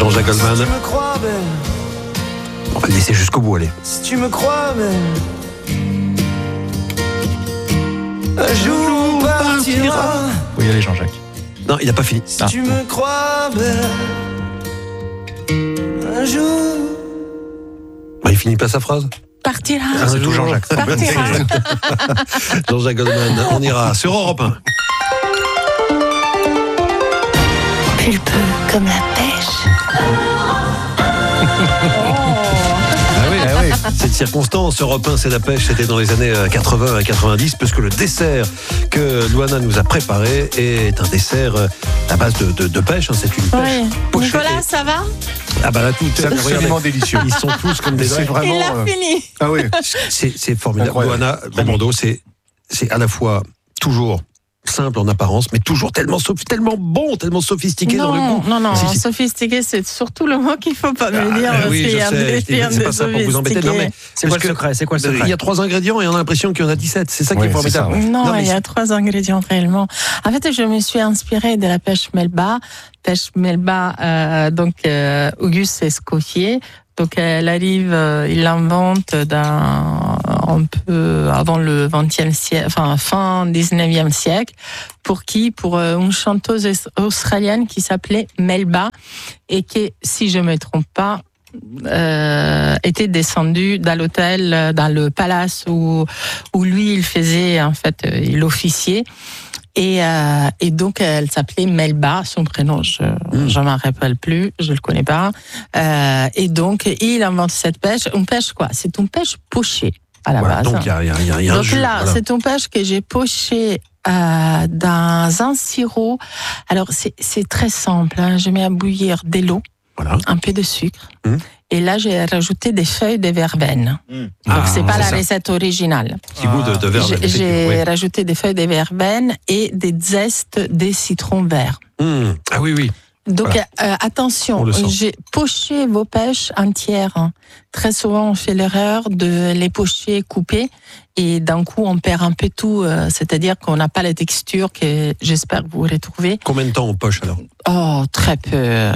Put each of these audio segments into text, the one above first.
Jean-Jacques Goldman. Si tu me crois belle, On va le laisser jusqu'au bout, allez. si tu me crois belle, un jour partira. Oui, allez, Jean-Jacques. Non, il n'a pas fini. Si tu me crois belle, un jour. Il finit pas sa phrase. Partira. C'est tout Jean-Jacques. Partira. Jean-Jacques Goldman, on ira sur Europe 1. Pulpeux comme la pêche. Ah oui. Cette circonstance, Europe 1, c'est la pêche, c'était dans les années 80 et 90, parce que le dessert que Luana nous a préparé est un dessert à base de pêche, c'est une pêche Oui. pochée. Nicolas, ça va? Ah bah là, tout C'est absolument délicieux. Ils sont tous comme des C'est vrais. vraiment. Il a fini. Ah oui. C'est formidable. Incroyable. Luana Belmondo, c'est à la fois toujours simple en apparence, mais toujours tellement bon, tellement sophistiqué dans le goût. Non, Si. sophistiqué, c'est surtout le mot qu'il faut pas me dire. Oui, parce qu'il y a je sais, des c'est pas ça pour vous embêter. Non, mais C'est quoi le secret? C'est quoi le secret? il y a 3 ingrédients et on a l'imprestion qu'il y en a 17. C'est ça qui est Oui, formidable. c'est ça, ouais. Non, mais il y a 3 ingrédients réellement. En fait, je me suis inspirée de la pêche Melba. Pêche Melba, Auguste Escoffier. Donc, elle arrive, il l'invente un peu avant le 20e siècle, enfin, fin 19e siècle. Pour qui? Pour une chanteuse australienne qui s'appelait Melba et qui, si je me trompe pas, était descendue dans l'hôtel, dans le palace où lui, il faisait, en fait, il officiait. Et donc, elle s'appelait Melba, son prénom, je m'en rappelle plus, je le connais pas. Et donc, il invente cette pêche. Une pêche quoi? C'est une pêche pochée à la base. Donc, il y a un Donc jus, là, voilà. c'est une pêche que j'ai pochée dans un sirop. Alors, c'est très simple. Hein. Je mets à bouillir de l'eau, Voilà. un peu de sucre. Mmh. Et là, j'ai rajouté des feuilles de verveine. Donc, c'est pas c'est la ça. recette originale. Petit goût de verveine. J'ai rajouté des feuilles de verveine et des zestes de citron vert. Ah oui. Donc, On attention, le sent. j'ai poché vos pêches entières. Hein. Très souvent, on fait l'erreur de les pocher coupées et d'un coup, on perd un peu tout. C'est-à-dire qu'on n'a pas la texture que j'espère que vous retrouvez. Combien de temps on poche alors? Oh, très peu.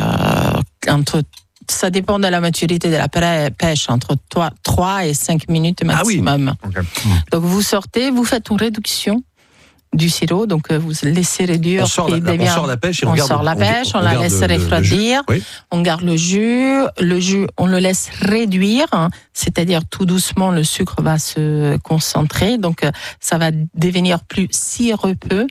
Ça dépend de la maturité de la pêche, entre 3 et 5 minutes maximum. Ah oui. Donc, vous sortez, vous faites une réduction du sirop, donc vous laissez réduire. On sort la pêche et on garde la pêche, on la laisse refroidir, oui. on garde le jus, on le laisse réduire, hein, c'est-à-dire tout doucement le sucre va se concentrer, donc ça va devenir plus sirupeux.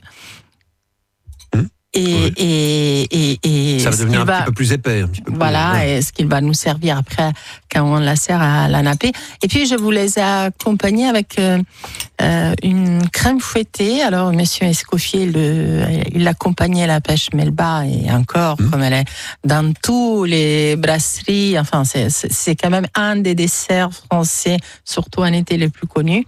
Et ça va devenir un petit peu plus épais. Voilà, et ce qu'il va nous servir après quand on la sert à la napper. Et puis, je vous les ai accompagnés avec une crème fouettée. Alors, monsieur Escoffier, il accompagnait la pêche Melba et encore, comme elle est dans tous les brasseries. Enfin, c'est quand même un des desserts français, surtout en été, les plus connus.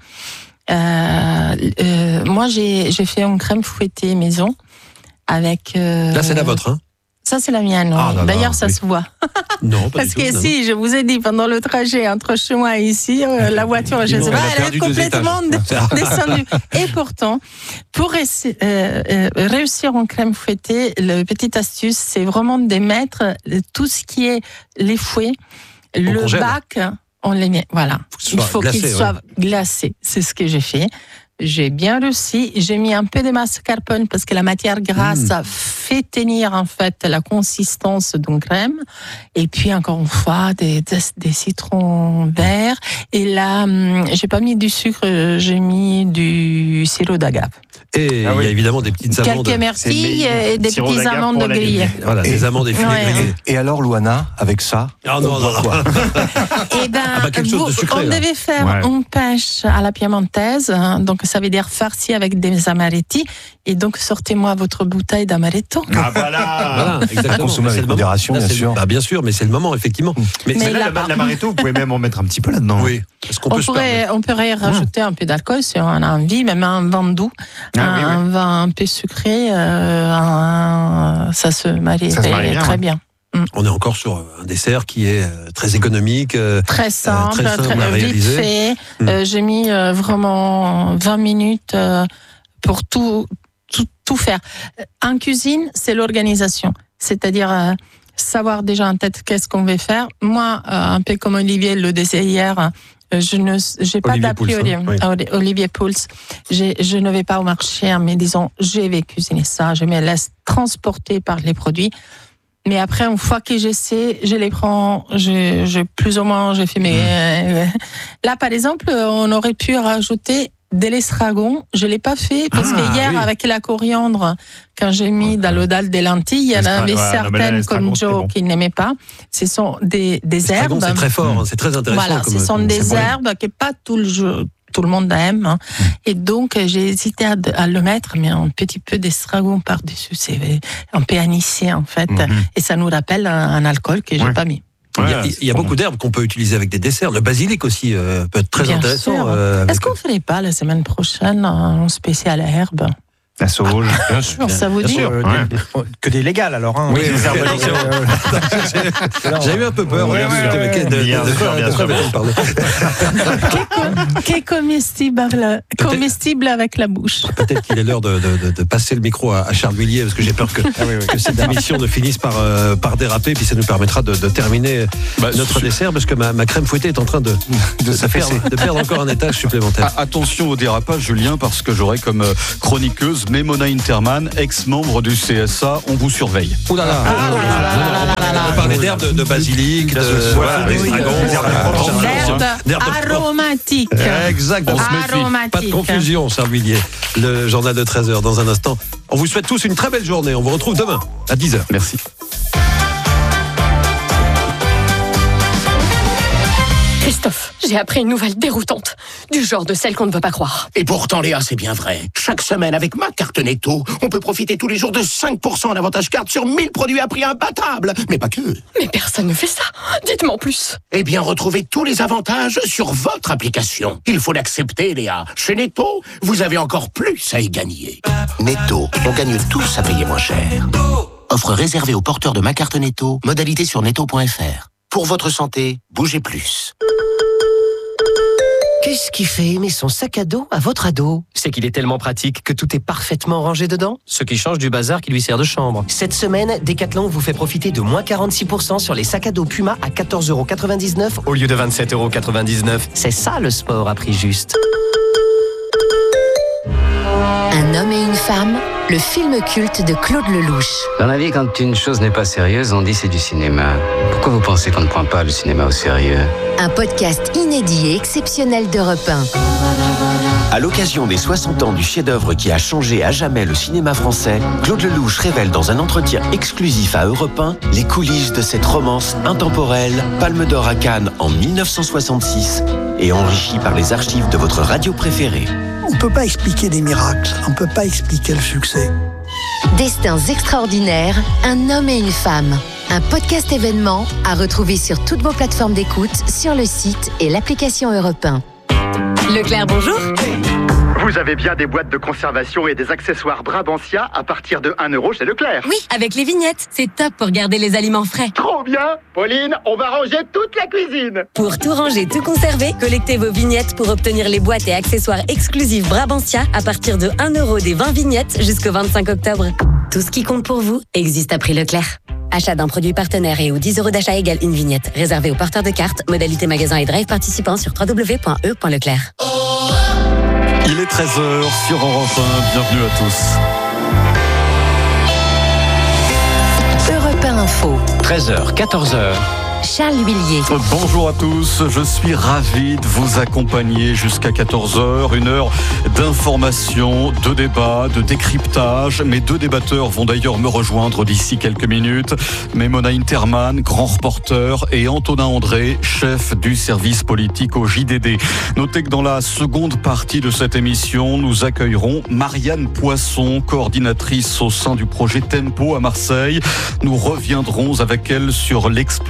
Moi, j'ai fait une crème fouettée maison. Avec Là, c'est la vôtre, hein? Ça, c'est la mienne. Ah, là, d'ailleurs, ça oui. se voit. Non, pas Parce du tout. que non, si, je vous ai dit, pendant le trajet entre chez moi et ici, la voiture, je ne sais pas, elle est complètement descendue. Et pourtant, pour réussir en crème fouettée, la petite astuce, c'est vraiment de mettre tout ce qui est les fouets, le congèle. bac, on les met. Voilà. Il faut qu'il soit glacé. C'est ce que j'ai fait. J'ai bien réussi. J'ai mis un peu de mascarpone parce que la matière grasse fait tenir en fait la consistance d'une crème. Et puis encore une fois des citrons verts. Et là, j'ai pas mis du sucre, j'ai mis du sirop d'agave. Et il y a évidemment des petites amandes. Quelques myrtilles et des petites amandes grillées. Voilà, des amandes effilées grillées. Et alors, Luana, avec ça? Ah non. Eh ben, quelque chose de sucré, on là. devait faire une pêche à la piémontaise, hein, donc ça veut dire farci avec des amaretti. Et donc, sortez-moi votre bouteille d'amaretto. Ah voilà. Exactement. Consommer avec modération, bien sûr. Bien sûr, mais c'est le moment, effectivement. Mais là, l'amaretto, vous pouvez même en mettre un petit peu là-dedans. Oui. Est-ce qu'on peut on pourrait rajouter un peu d'alcool si on a envie, même un vin doux, un vin un peu sucré, ça se marie très bien. On est encore sur un dessert qui est très économique, très simple, à vite réaliser. fait. J'ai mis vraiment 20 minutes pour tout faire. En cuisine, c'est l'organisation. C'est-à-dire, savoir déjà en tête qu'est-ce qu'on veut faire. Moi, un peu comme Olivier le disait hier, je n'ai pas d'a priori. Olivier Pouls, je ne vais pas au marché en me disant je vais cuisiner ça, je me laisse transporter par les produits. Mais après, une fois que je sais, je les prends, plus ou moins, j'ai fait mes... Là, par exemple, on aurait pu rajouter de l'estragon. Je l'ai pas fait parce que hier, avec la coriandre, quand j'ai mis dans l'eau dalle des lentilles, il y en avait certaines comme Joe qui n'aimaient pas. Ce sont des herbes. C'est très fort, c'est très intéressant. Voilà, ce sont des herbes que pas tout le monde aime. Hein. Et donc, j'ai hésité à le mettre, mais un petit peu d'estragon par-dessus. C'est un peu anisé, en fait. Et ça nous rappelle un alcool que j'ai pas mis. Il y a beaucoup d'herbes qu'on peut utiliser avec des desserts. Le basilic aussi peut être très intéressant. Est-ce qu'on ne ferait pas la semaine prochaine un spécial herbe? La sauge. Bien sûr. Ça vous dit que des légales alors. Hein, oui, j'ai eu un peu peur. De quoi vous parlez? Qui est comestible avec la bouche. Peut-être qu'il est l'heure de passer le micro à Charles Villiers, parce que j'ai peur que cette émission ne finisse par déraper, puis ça nous permettra de terminer notre dessert, parce que ma crème fouettée est en train de perdre encore un étage supplémentaire. Attention au dérapage, Julien, parce que j'aurai comme chroniqueuse Memona Interman, ex-membre du CSA. On vous surveille. Oh là là. On va parler d'herbes, de basilic, d'herbes aromatiques. Exactement. Pas de confusion, Charles Villiers. Le journal de 13h dans un instant. On vous souhaite tous une très belle journée. On vous retrouve demain à 10h. Merci. Christophe, j'ai appris une nouvelle déroutante, du genre de celle qu'on ne veut pas croire. Et pourtant, Léa, c'est bien vrai. Chaque semaine, avec ma carte Netto, on peut profiter tous les jours de 5% en avantage carte sur 1000 produits à prix imbattable. Mais pas que. Mais personne ne fait ça. Dites-moi en plus. Eh bien, retrouvez tous les avantages sur votre application. Il faut l'accepter, Léa. Chez Netto, vous avez encore plus à y gagner. Netto, on gagne tous à payer moins cher. Offre réservée aux porteurs de ma carte Netto. Modalité sur netto.fr. Pour votre santé, bougez plus. Qu'est-ce qui fait aimer son sac à dos à votre ado? C'est qu'il est tellement pratique que tout est parfaitement rangé dedans, ce qui change du bazar qui lui sert de chambre. Cette semaine, Decathlon vous fait profiter de moins 46% sur les sacs à dos Puma à 14,99€ au lieu de 27,99€. C'est ça le sport à prix juste. Un homme et une femme, le film culte de Claude Lelouch. Dans la vie, quand une chose n'est pas sérieuse, on dit c'est du cinéma. Pourquoi vous pensez qu'on ne prend pas le cinéma au sérieux? Un podcast inédit et exceptionnel d'Europe 1. À l'occasion des 60 ans du chef-d'œuvre qui a changé à jamais le cinéma français, Claude Lelouch révèle dans un entretien exclusif à Europe 1 les coulisses de cette romance intemporelle, Palme d'Or à Cannes en 1966 et enrichie par les archives de votre radio préférée. On ne peut pas expliquer des miracles, on ne peut pas expliquer le succès. Destins extraordinaires, un homme et une femme. Un podcast événement à retrouver sur toutes vos plateformes d'écoute, sur le site et l'application Europe 1. Leclerc, bonjour. Vous avez bien des boîtes de conservation et des accessoires Brabantia à partir de 1€ chez Leclerc. Oui, avec les vignettes. C'est top pour garder les aliments frais. Trop bien. Pauline, on va ranger toute la cuisine. Pour tout ranger, tout conserver, collectez vos vignettes pour obtenir les boîtes et accessoires exclusifs Brabantia à partir de 1€ des 20 vignettes jusqu'au 25 octobre. Tout ce qui compte pour vous existe à prix Leclerc. Achat d'un produit partenaire et aux 10€ d'achat égale une vignette. Réservé aux porteurs de cartes. Modalité magasin et drive participants sur www.e.leclerc. Il est 13h sur Europe 1. Bienvenue à tous. Europe 1 Info. 13h, 14h. Charles Villiers. Bonjour à tous, je suis ravi de vous accompagner jusqu'à 14h, une heure d'information, de débat, de décryptage. Mes deux débatteurs vont d'ailleurs me rejoindre d'ici quelques minutes. Memona Interman, grand reporter, et Antonin André, chef du service politique au JDD. Notez que dans la seconde partie de cette émission, nous accueillerons Marianne Poisson, coordinatrice au sein du projet Tempo à Marseille. Nous reviendrons avec elle sur l'explosion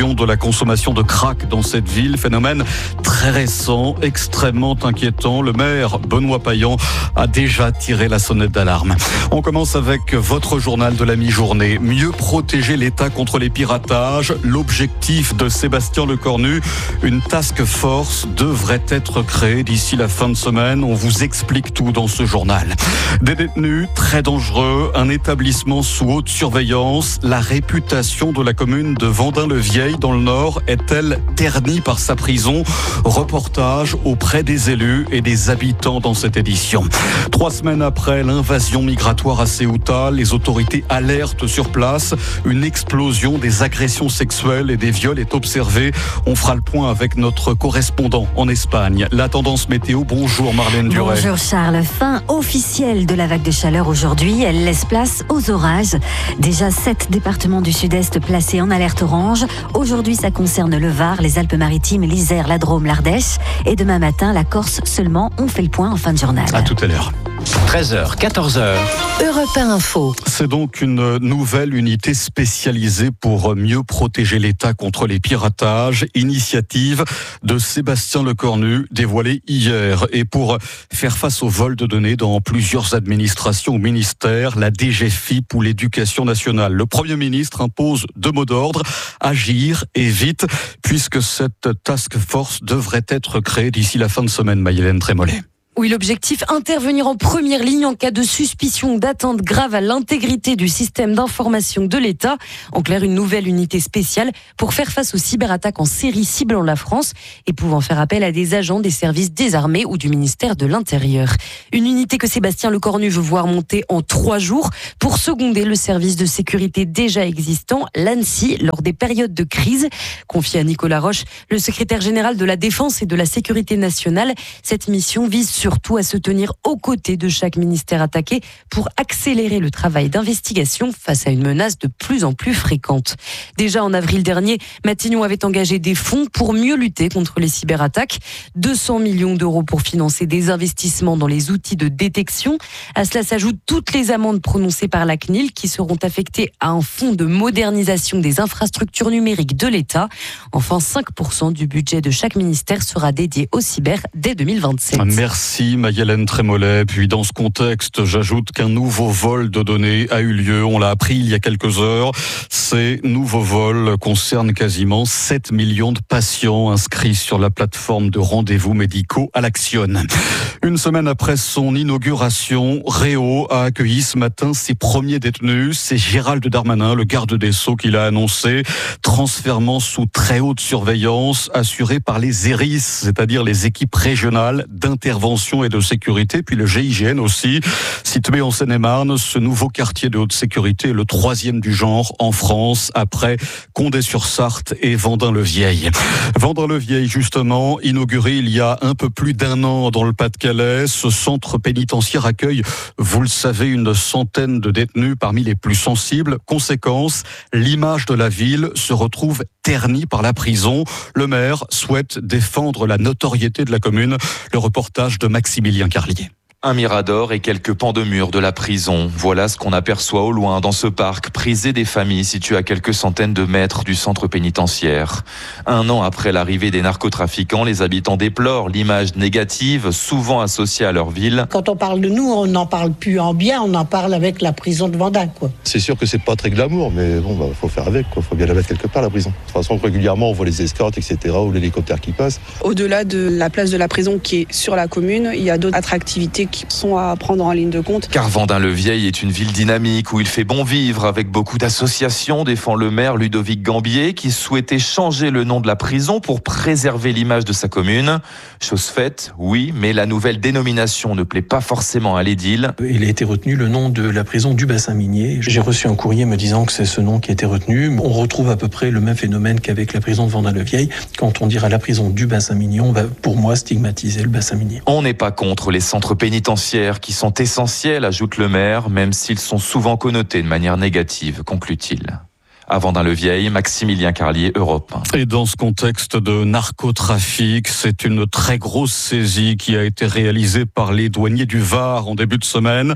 d'augmentation de la consommation de crack dans cette ville. Phénomène très récent, extrêmement inquiétant. Le maire Benoît Payan a déjà tiré la sonnette d'alarme. On commence avec votre journal de la mi-journée. Mieux protéger l'État contre les piratages. L'objectif de Sébastien Lecornu, une task force devrait être créée d'ici la fin de semaine. On vous explique tout dans ce journal. Des détenus très dangereux, un établissement sous haute surveillance. La réputation de la commune de Vendin-le-Vieil dans le Nord est-elle ternie par sa prison? Reportage auprès des élus et des habitants dans cette édition. 3 semaines après l'invasion migratoire à Ceuta, les autorités alertent sur place. Une explosion des agressions sexuelles et des viols est observée. On fera le point avec notre correspondant en Espagne. La tendance météo, bonjour Marlène Duret. Bonjour Charles, fin officielle de la vague de chaleur aujourd'hui. Elle laisse place aux orages. Déjà 7 départements du sud-est placés en alerte orange. Aujourd'hui, ça concerne le Var, les Alpes-Maritimes, l'Isère, la Drôme, l'Ardèche. Et demain matin, la Corse seulement. On fait le point en fin de journal. À tout à l'heure. 13h, 14h. Europe 1 Info. C'est donc une nouvelle unité spécialisée pour mieux protéger l'État contre les piratages. Initiative de Sébastien Lecornu, dévoilée hier. Et pour faire face au vol de données dans plusieurs administrations ou ministères, la DGFiP ou l'Éducation nationale. Le Premier ministre impose 2 mots d'ordre, agir et vite, puisque cette task force devrait être créée d'ici la fin de semaine, Maïlène Trémollet. Oui, l'objectif, intervenir en première ligne en cas de suspicion d'atteinte grave à l'intégrité du système d'information de l'État. En clair, une nouvelle unité spéciale pour faire face aux cyberattaques en série ciblant la France et pouvant faire appel à des agents des services des armées ou du ministère de l'Intérieur. Une unité que Sébastien Lecornu veut voir monter en 3 jours pour seconder le service de sécurité déjà existant, l'ANSSI, lors des périodes de crise. Confié à Nicolas Roche, le secrétaire général de la Défense et de la Sécurité nationale, cette mission vise surtout à se tenir aux côtés de chaque ministère attaqué pour accélérer le travail d'investigation face à une menace de plus en plus fréquente. Déjà en avril dernier, Matignon avait engagé des fonds pour mieux lutter contre les cyberattaques. 200 millions d'euros pour financer des investissements dans les outils de détection. À cela s'ajoutent toutes les amendes prononcées par la CNIL qui seront affectées à un fonds de modernisation des infrastructures numériques de l'État. Enfin, 5% du budget de chaque ministère sera dédié au cyber dès 2027. Merci Maïlène Trémollet. Puis dans ce contexte, j'ajoute qu'un nouveau vol de données a eu lieu. On l'a appris il y a quelques heures. Ces nouveaux vols concernent quasiment 7 millions de patients inscrits sur la plateforme de rendez-vous médicaux Alaxion. Une semaine après son inauguration, Réau a accueilli ce matin ses premiers détenus. C'est Gérald Darmanin, le garde des Sceaux, qui l'a annoncé. Transfèrement sous très haute surveillance, assuré par les ERIS, c'est-à-dire les équipes régionales d'intervention et de sécurité, puis le GIGN aussi. Situé en Seine-et-Marne, ce nouveau quartier de haute sécurité est le 3e du genre en France, après Condé-sur-Sarthe et Vendin-le-Vieil. Vendin-le-Vieil, justement, inauguré il y a un peu plus d'1 an dans le Pas-de-Calais. Ce centre pénitentiaire accueille, vous le savez, une centaine de détenus parmi les plus sensibles. Conséquence, l'image de la ville se retrouve ternie par la prison. Le maire souhaite défendre la notoriété de la commune. Le reportage de Maximilien Carlier. Un mirador et quelques pans de murs de la prison. Voilà ce qu'on aperçoit au loin dans ce parc prisé des familles situé à quelques centaines de mètres du centre pénitentiaire. 1 an après l'arrivée des narcotrafiquants, les habitants déplorent l'image négative souvent associée à leur ville. Quand on parle de nous, on n'en parle plus en bien, on en parle avec la prison de Vendin, quoi. C'est sûr que c'est pas très glamour, mais bon, faut faire avec, quoi. Faut bien la mettre quelque part, la prison. De toute façon, régulièrement, on voit les escortes, etc., ou l'hélicoptère qui passe. Au-delà de la place de la prison qui est sur la commune, il y a d'autres attractivités qui sont à prendre en ligne de compte. Car Vendin-le-Vieil est une ville dynamique où il fait bon vivre avec beaucoup d'associations, défend le maire Ludovic Gambier qui souhaitait changer le nom de la prison pour préserver l'image de sa commune. Chose faite, oui, mais la nouvelle dénomination ne plaît pas forcément à l'édile. Il a été retenu le nom de la prison du bassin minier. J'ai reçu un courrier me disant que c'est ce nom qui a été retenu. On retrouve à peu près le même phénomène qu'avec la prison de Vendin-le-Vieil. Quand on dira la prison du bassin minier, on va pour moi stigmatiser le bassin minier. On n'est pas contre les centres pénitentiaires qui sont essentiels, ajoute le maire, même s'ils sont souvent connotés de manière négative, conclut-il. À Vendin-le-Vieil, Maximilien Carlier, Europe 1. Et dans ce contexte de narcotrafic, c'est une très grosse saisie qui a été réalisée par les douaniers du Var en début de semaine.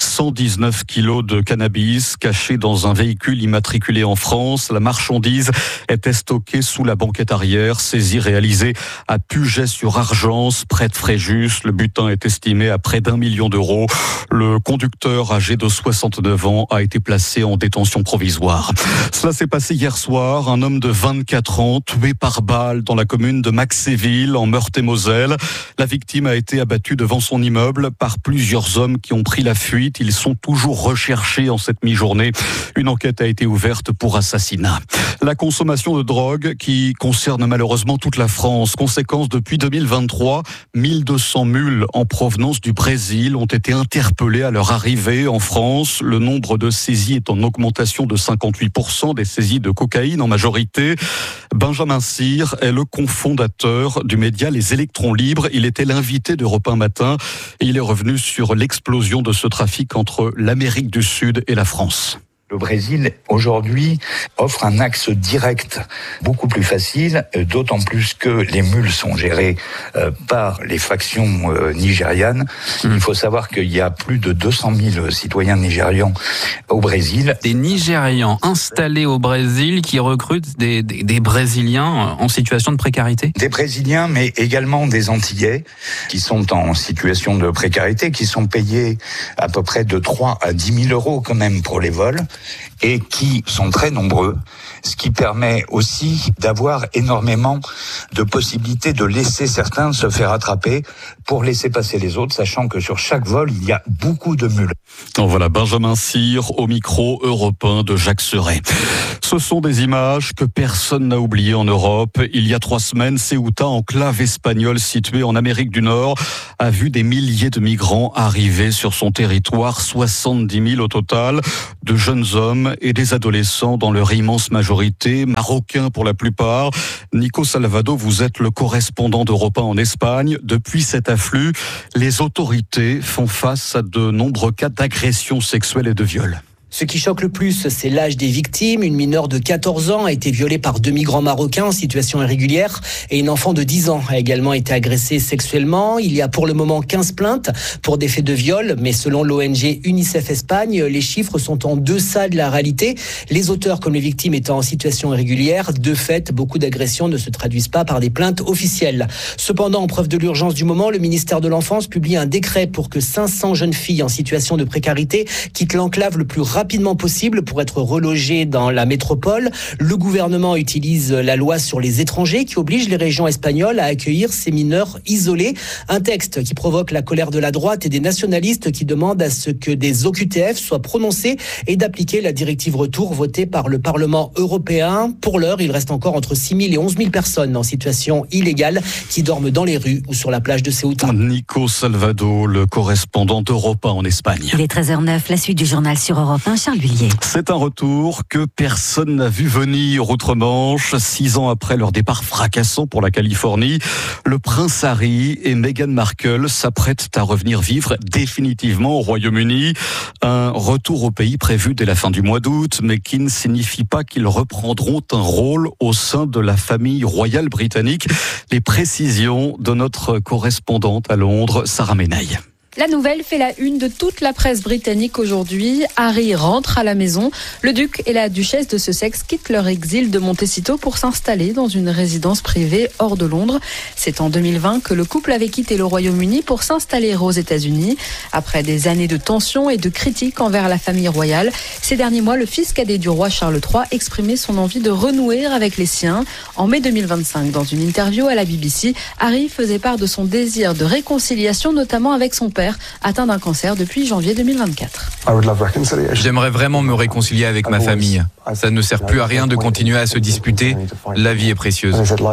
119 kilos de cannabis cachés dans un véhicule immatriculé en France. La marchandise était stockée sous la banquette arrière. Saisie réalisée à Puget-sur-Argence, près de Fréjus. Le butin est estimé à près d'1 million d'euros. Le conducteur, âgé de 69 ans, a été placé en détention provisoire. Cela s'est passé hier soir. Un homme de 24 ans tué par balle dans la commune de Maxéville, en Meurthe-et-Moselle. La victime a été abattue devant son immeuble par plusieurs hommes qui ont pris la fuite. Ils sont toujours recherchés en cette mi-journée. Une enquête a été ouverte pour assassinat. La consommation de drogue qui concerne malheureusement toute la France. Conséquence, depuis 2023, 1200 mules en provenance du Brésil ont été interpellées à leur arrivée en France. Le nombre de saisies est en augmentation de 58%, des saisies de cocaïne en majorité. Benjamin Cyr est le cofondateur du média Les Électrons Libres. Il était l'invité d'Europe 1 matin et il est revenu sur l'explosion de ce trafic entre l'Amérique du Sud et la France. Le Brésil, aujourd'hui, offre un axe direct beaucoup plus facile, d'autant plus que les mules sont gérées par les factions nigérianes. Il faut savoir qu'il y a plus de 200 000 citoyens nigérians au Brésil. Des Nigérians installés au Brésil qui recrutent des Brésiliens en situation de précarité ? Des Brésiliens, mais également des Antillais qui sont en situation de précarité, qui sont payés à peu près de 3 à 10 000 euros quand même pour les vols, et qui sont très nombreux, ce qui permet aussi d'avoir énormément de possibilités de laisser certains se faire attraper pour laisser passer les autres, sachant que sur chaque vol, il y a beaucoup de mules. En voilà Benjamin Cyr au micro Europe 1 de Jacques Seret. Ce sont des images que personne n'a oubliées en Europe. Il y a 3 semaines, Ceuta, enclave espagnole située en Amérique du Nord, a vu des milliers de migrants arriver sur son territoire, 70 000 au total, de jeunes hommes et des adolescents dans leur immense majorité, marocains pour la plupart. Nico Salvado, vous êtes le correspondant d'Europe 1 en Espagne. Depuis cet afflux, les autorités font face à de nombreux cas d'agressions sexuelles et de viols. Ce qui choque le plus, c'est l'âge des victimes. Une mineure de 14 ans a été violée par 2 migrants marocains en situation irrégulière et une enfant de 10 ans a également été agressée sexuellement. Il y a pour le moment 15 plaintes pour des faits de viol, mais selon l'ONG UNICEF Espagne, les chiffres sont en deçà de la réalité. Les auteurs comme les victimes étant en situation irrégulière, de fait, beaucoup d'agressions ne se traduisent pas par des plaintes officielles. Cependant, en preuve de l'urgence du moment, le ministère de l'Enfance publie un décret pour que 500 jeunes filles en situation de précarité quittent l'enclave le plus rapidement possible pour être relogées dans la métropole. Le gouvernement utilise la loi sur les étrangers qui oblige les régions espagnoles à accueillir ces mineurs isolés. Un texte qui provoque la colère de la droite et des nationalistes qui demandent à ce que des OQTF soient prononcés et d'appliquer la directive retour votée par le Parlement européen. Pour l'heure, il reste encore entre 6 000 et 11 000 personnes en situation illégale qui dorment dans les rues ou sur la plage de Ceuta. Nico Salvado, le correspondant d'Europe 1 en Espagne. Il est 13h09, la suite du journal sur Europe 1, Charles Villiers. C'est un retour que personne n'a vu venir outre-Manche. 6 ans après leur départ fracassant pour la Californie, le prince Harry et Meghan Markle s'apprêtent à revenir vivre définitivement au Royaume-Uni. Un retour au pays prévu dès la fin du mois d'août, mais qui ne signifie pas qu'ils reprendront un rôle au sein de la famille royale britannique. Les précisions de notre correspondante à Londres, Sarah Menaille. La nouvelle fait la une de toute la presse britannique aujourd'hui. Harry rentre à la maison. Le duc et la duchesse de Sussex quittent leur exil de Montecito pour s'installer dans une résidence privée hors de Londres. C'est en 2020 que le couple avait quitté le Royaume-Uni pour s'installer aux États-Unis. Après des années de tensions et de critiques envers la famille royale, ces derniers mois, le fils cadet du roi Charles III exprimait son envie de renouer avec les siens. En mai 2025, dans une interview à la BBC, Harry faisait part de son désir de réconciliation, notamment avec son père, atteint d'un cancer depuis janvier 2024. J'aimerais vraiment me réconcilier avec ma famille. Ça ne sert plus à rien de continuer à se disputer. La vie est précieuse.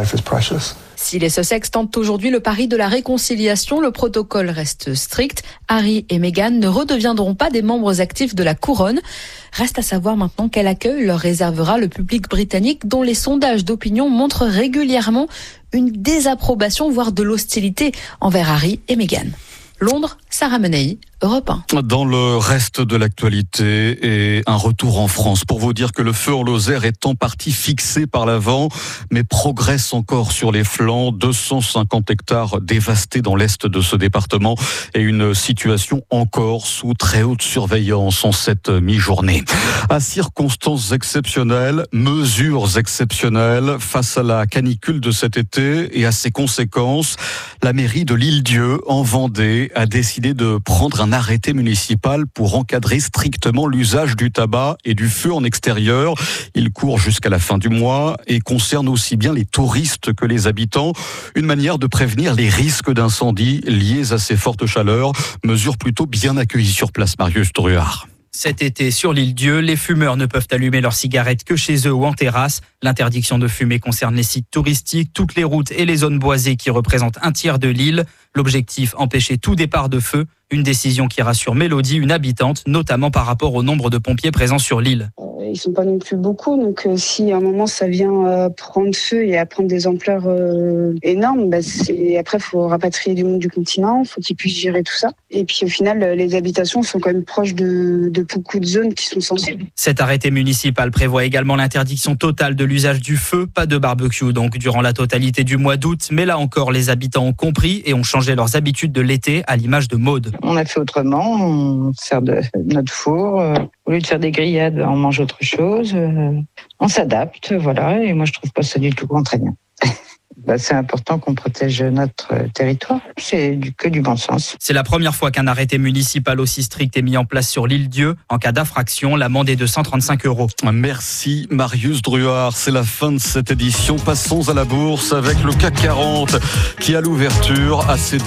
Si les Sussex tentent aujourd'hui le pari de la réconciliation, le protocole reste strict. Harry et Meghan ne redeviendront pas des membres actifs de la couronne. Reste à savoir maintenant quel accueil leur réservera le public britannique, dont les sondages d'opinion montrent régulièrement une désapprobation, voire de l'hostilité envers Harry et Meghan. Londres, Sarah Menaille, Europe 1. Dans le reste de l'actualité, et un retour en France pour vous dire que le feu en Lozère est en partie fixé par l'avant, mais progresse encore sur les flancs. 250 hectares dévastés dans l'est de ce département et une situation encore sous très haute surveillance en cette mi-journée. À circonstances exceptionnelles, mesures exceptionnelles face à la canicule de cet été et à ses conséquences, la mairie de l'Île-Dieu en Vendée a décidé de prendre un arrêté municipal pour encadrer strictement l'usage du tabac et du feu en extérieur. Il court jusqu'à la fin du mois et concerne aussi bien les touristes que les habitants. Une manière de prévenir les risques d'incendie liés à ces fortes chaleurs. Mesure plutôt bien accueillie sur place, Marius Druard. Cet été, sur l'Île-Dieu, les fumeurs ne peuvent allumer leurs cigarettes que chez eux ou en terrasse. L'interdiction de fumer concerne les sites touristiques, toutes les routes et les zones boisées qui représentent un tiers de l'île. L'objectif, empêcher tout départ de feu. Une décision qui rassure Mélodie, une habitante, notamment par rapport au nombre de pompiers présents sur l'île. Ils sont pas non plus beaucoup, donc si à un moment ça vient prendre feu et à prendre des ampleurs énormes, après il faut rapatrier du monde du continent, il faut qu'ils puissent gérer tout ça. Et puis au final, les habitations sont quand même proches de beaucoup de zones qui sont sensibles. Cet arrêté municipal prévoit également l'interdiction totale de l'usage du feu, pas de barbecue donc durant la totalité du mois d'août. Mais là encore, les habitants ont compris et ont changé leurs habitudes de l'été à l'image de Maude. On a fait autrement, on sert de notre four. Au lieu de faire des grillades, on mange autre chose. On s'adapte, voilà. Et moi, je trouve pas ça du tout contraignant. C'est important qu'on protège notre territoire. C'est que du bon sens. C'est la première fois qu'un arrêté municipal aussi strict est mis en place sur l'Île-Dieu. En cas d'infraction, l'amende est de 135 €. Merci Marius Druard. C'est la fin de cette édition. Passons à la bourse avec le CAC 40 qui à l'ouverture a cédé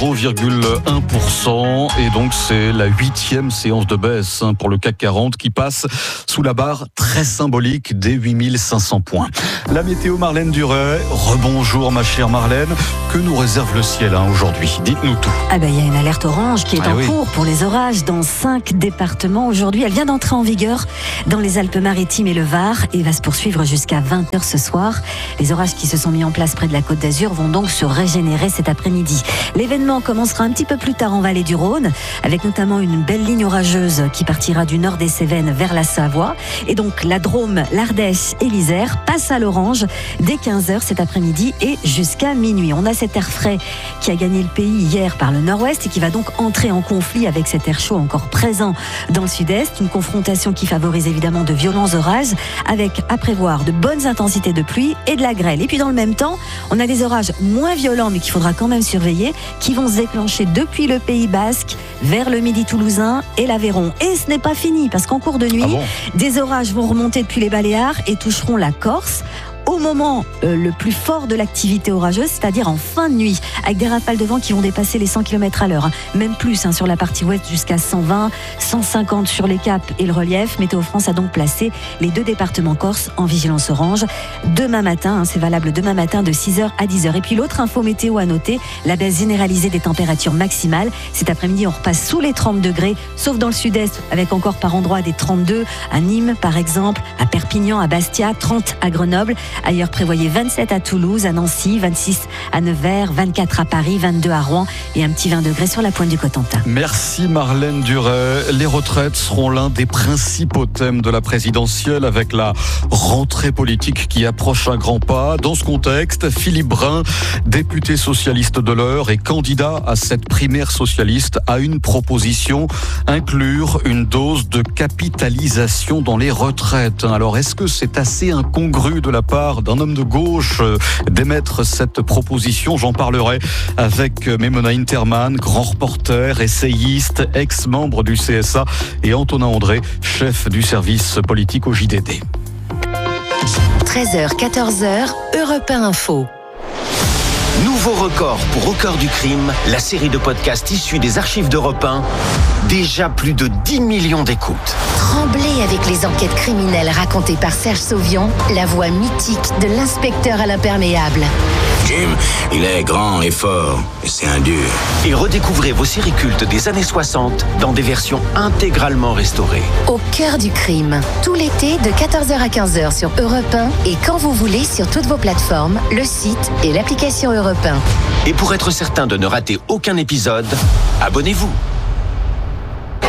0,1%. Et donc c'est la 8e séance de baisse pour le CAC 40 qui passe sous la barre très symbolique des 8500 points. La météo, Marlène Duret. Bonjour ma chère Marlène, que nous réserve le ciel aujourd'hui? Dites-nous tout. Il y a une alerte orange qui est en cours pour les orages dans 5 départements aujourd'hui. Elle vient d'entrer en vigueur dans les Alpes-Maritimes et le Var et va se poursuivre jusqu'à 20h ce soir. Les orages qui se sont mis en place près de la Côte d'Azur vont donc se régénérer cet après-midi. L'événement commencera un petit peu plus tard en vallée du Rhône, avec notamment une belle ligne orageuse qui partira du nord des Cévennes vers la Savoie. Et donc la Drôme, l'Ardèche et l'Isère passent à l'orange dès 15h cet après-midi et jusqu'à minuit. On a cet air frais qui a gagné le pays hier par le nord-ouest et qui va donc entrer en conflit avec cet air chaud encore présent dans le sud-est. Une confrontation qui favorise évidemment de violents orages avec à prévoir de bonnes intensités de pluie et de la grêle. Et puis dans le même temps, on a des orages moins violents mais qu'il faudra quand même surveiller qui vont se déclencher depuis le Pays Basque vers le Midi toulousain et l'Aveyron. Et ce n'est pas fini parce qu'en cours de nuit, des orages vont remonter depuis les Baléares et toucheront la Corse au moment le plus fort de l'activité orageuse, c'est-à-dire en fin de nuit, avec des rafales de vent qui vont dépasser les 100 km à l'heure, même plus sur la partie ouest jusqu'à 120, 150 sur les caps et le relief. Météo France a donc placé les 2 départements corse en vigilance orange. Demain matin, c'est valable demain matin de 6h à 10h. Et puis l'autre info météo à noter, la baisse généralisée des températures maximales. Cet après-midi, on repasse sous les 30 degrés, sauf dans le sud-est, avec encore par endroits des 32, à Nîmes par exemple, à Perpignan, à Bastia, 30 à Grenoble. Ailleurs, prévoyez 27 à Toulouse, à Nancy, 26 à Nevers, 24 à Paris, 22 à Rouen et un petit 20 degrés sur la pointe du Cotentin. Merci Marlène Duret. Les retraites seront l'un des principaux thèmes de la présidentielle avec la rentrée politique qui approche à grands pas. Dans ce contexte, Philippe Brun, député socialiste de l'Eure et candidat à cette primaire socialiste, a une proposition, inclure une dose de capitalisation dans les retraites. Alors, est-ce que c'est assez incongru de la part d'un homme de gauche d'émettre cette proposition? J'en parlerai avec Memona Interman, grand reporter, essayiste, ex-membre du CSA, et Antonin André, chef du service politique au JDD. 13h, 14h, Europe 1 Info. Nouveau record pour Au cœur du crime, la série de podcasts issus des archives d'Europe 1. Déjà plus de 10 millions d'écoutes. Tremblez avec les enquêtes criminelles racontées par Serge Sauvion, la voix mythique de l'inspecteur à l'imperméable. Jim, il est grand et fort, et c'est un dur. Et redécouvrez vos séries cultes des années 60 dans des versions intégralement restaurées. Au cœur du crime, tout l'été de 14h à 15h sur Europe 1 et quand vous voulez sur toutes vos plateformes, le site et l'application Europe 1. Et pour être certain de ne rater aucun épisode, abonnez-vous.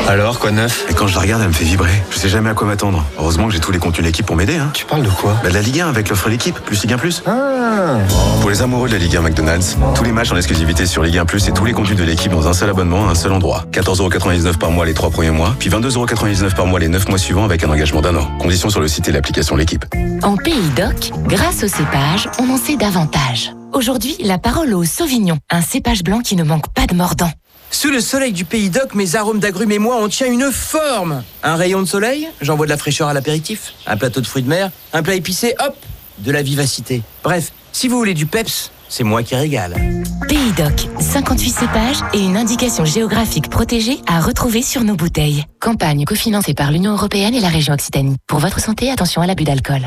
Alors, quoi de neuf? Et quand je la regarde, elle me fait vibrer. Je sais jamais à quoi m'attendre. Heureusement que j'ai tous les contenus de l'équipe pour m'aider. Tu parles de quoi? De la Ligue 1 avec l'offre l'équipe, plus Ligue 1 plus. Ah. Pour les amoureux de la Ligue 1 McDonald's, tous les matchs en exclusivité sur Ligue 1 plus et tous les contenus de l'équipe dans un seul abonnement à un seul endroit. 14,99€ par mois les 3 premiers mois, puis 22,99€ par mois les 9 mois suivants avec un engagement d'1 an. Conditions sur le site et l'application L'équipe. En Pays d'Oc, grâce au cépage, on en sait davantage. Aujourd'hui, la parole au Sauvignon, un cépage blanc qui ne manque pas de mordant. Sous le soleil du Pays d'Oc, mes arômes d'agrumes et moi, on tient une forme. Un rayon de soleil, j'envoie de la fraîcheur à l'apéritif. Un plateau de fruits de mer, un plat épicé, hop, de la vivacité. Bref, si vous voulez du peps, c'est moi qui régale. Pays d'Oc, 58 cépages et une indication géographique protégée à retrouver sur nos bouteilles. Campagne cofinancée par l'Union européenne et la région Occitanie. Pour votre santé, attention à l'abus d'alcool.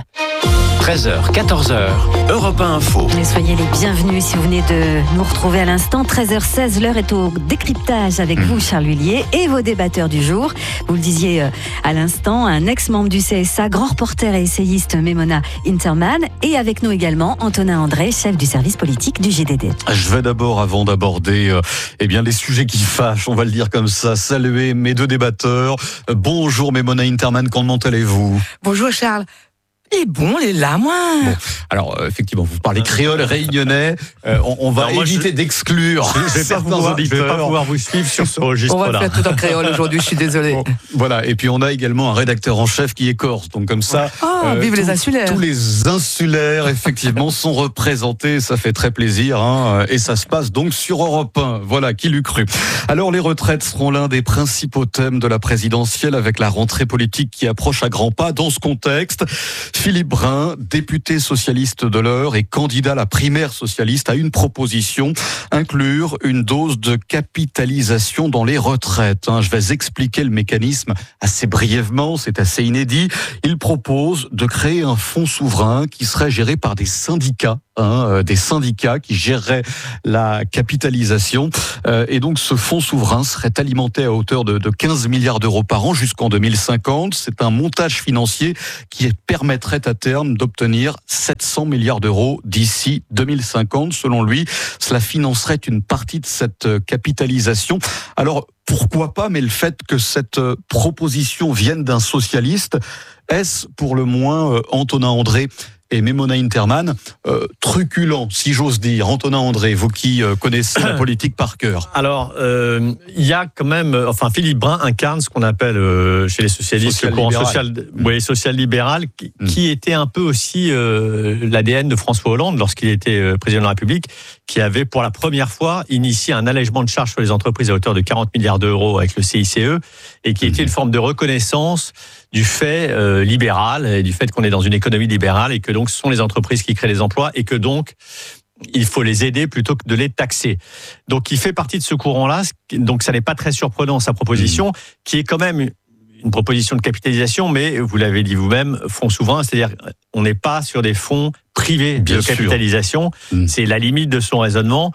13h, 14h, Europe 1 Info. Et soyez les bienvenus si vous venez de nous retrouver à l'instant. 13h16, l'heure est au décryptage avec vous, Charles Huillier, et vos débatteurs du jour. Vous le disiez à l'instant, un ex-membre du CSA, grand reporter et essayiste Memona Interman, et avec nous également Antonin André, chef du service politique du GDD. Je vais d'abord, avant d'aborder les sujets qui fâchent, on va le dire comme ça, saluer mes deux débatteurs. Bonjour Memona Interman, comment allez-vous? Bonjour Charles. Et bon, on est là, moi. Bon, alors, effectivement, vous parlez créole réunionnais. On va éviter d'exclure certains auditeurs. Je vais pas pouvoir vous suivre sur ce registre-là. On va faire tout en créole aujourd'hui, je suis désolé. Bon, voilà, et puis on a également un rédacteur en chef qui est corse. Donc comme ça, vive les insulaires. Tous les insulaires, effectivement, sont représentés. Ça fait très plaisir. Et ça se passe donc sur Europe 1. Voilà, qui l'eût cru. Alors, les retraites seront l'un des principaux thèmes de la présidentielle avec la rentrée politique qui approche à grands pas. Dans ce contexte, Philippe Brun, député socialiste de l'Eure et candidat à la primaire socialiste, a une proposition, inclure une dose de capitalisation dans les retraites. Je vais expliquer le mécanisme assez brièvement, c'est assez inédit. Il propose de créer un fonds souverain qui serait géré par des syndicats. Des syndicats qui géreraient la capitalisation. Et donc, ce fonds souverain serait alimenté à hauteur de 15 milliards d'euros par an jusqu'en 2050. C'est un montage financier qui permettrait à terme d'obtenir 700 milliards d'euros d'ici 2050. Selon lui, cela financerait une partie de cette capitalisation. Alors, pourquoi pas, mais le fait que cette proposition vienne d'un socialiste, est-ce pour le moins, Antonin André et Memona Interman, truculent, si j'ose dire. Antonin André, vous qui connaissez la politique par cœur. Alors, il y a quand même... Philippe Brun incarne ce qu'on appelle chez les socialistes le courant social-libéral, qui était un peu aussi l'ADN de François Hollande lorsqu'il était président de la République, qui avait pour la première fois initié un allègement de charges sur les entreprises à hauteur de 40 milliards d'euros avec le CICE, et qui était une forme de reconnaissance du fait libéral, et du fait qu'on est dans une économie libérale, et que donc ce sont les entreprises qui créent les emplois, et que donc il faut les aider plutôt que de les taxer. Donc il fait partie de ce courant-là, donc ça n'est pas très surprenant sa proposition, qui est quand même une proposition de capitalisation, mais vous l'avez dit vous-même, fonds souverain, c'est-à-dire on n'est pas sur des fonds privés de capitalisation, c'est la limite de son raisonnement,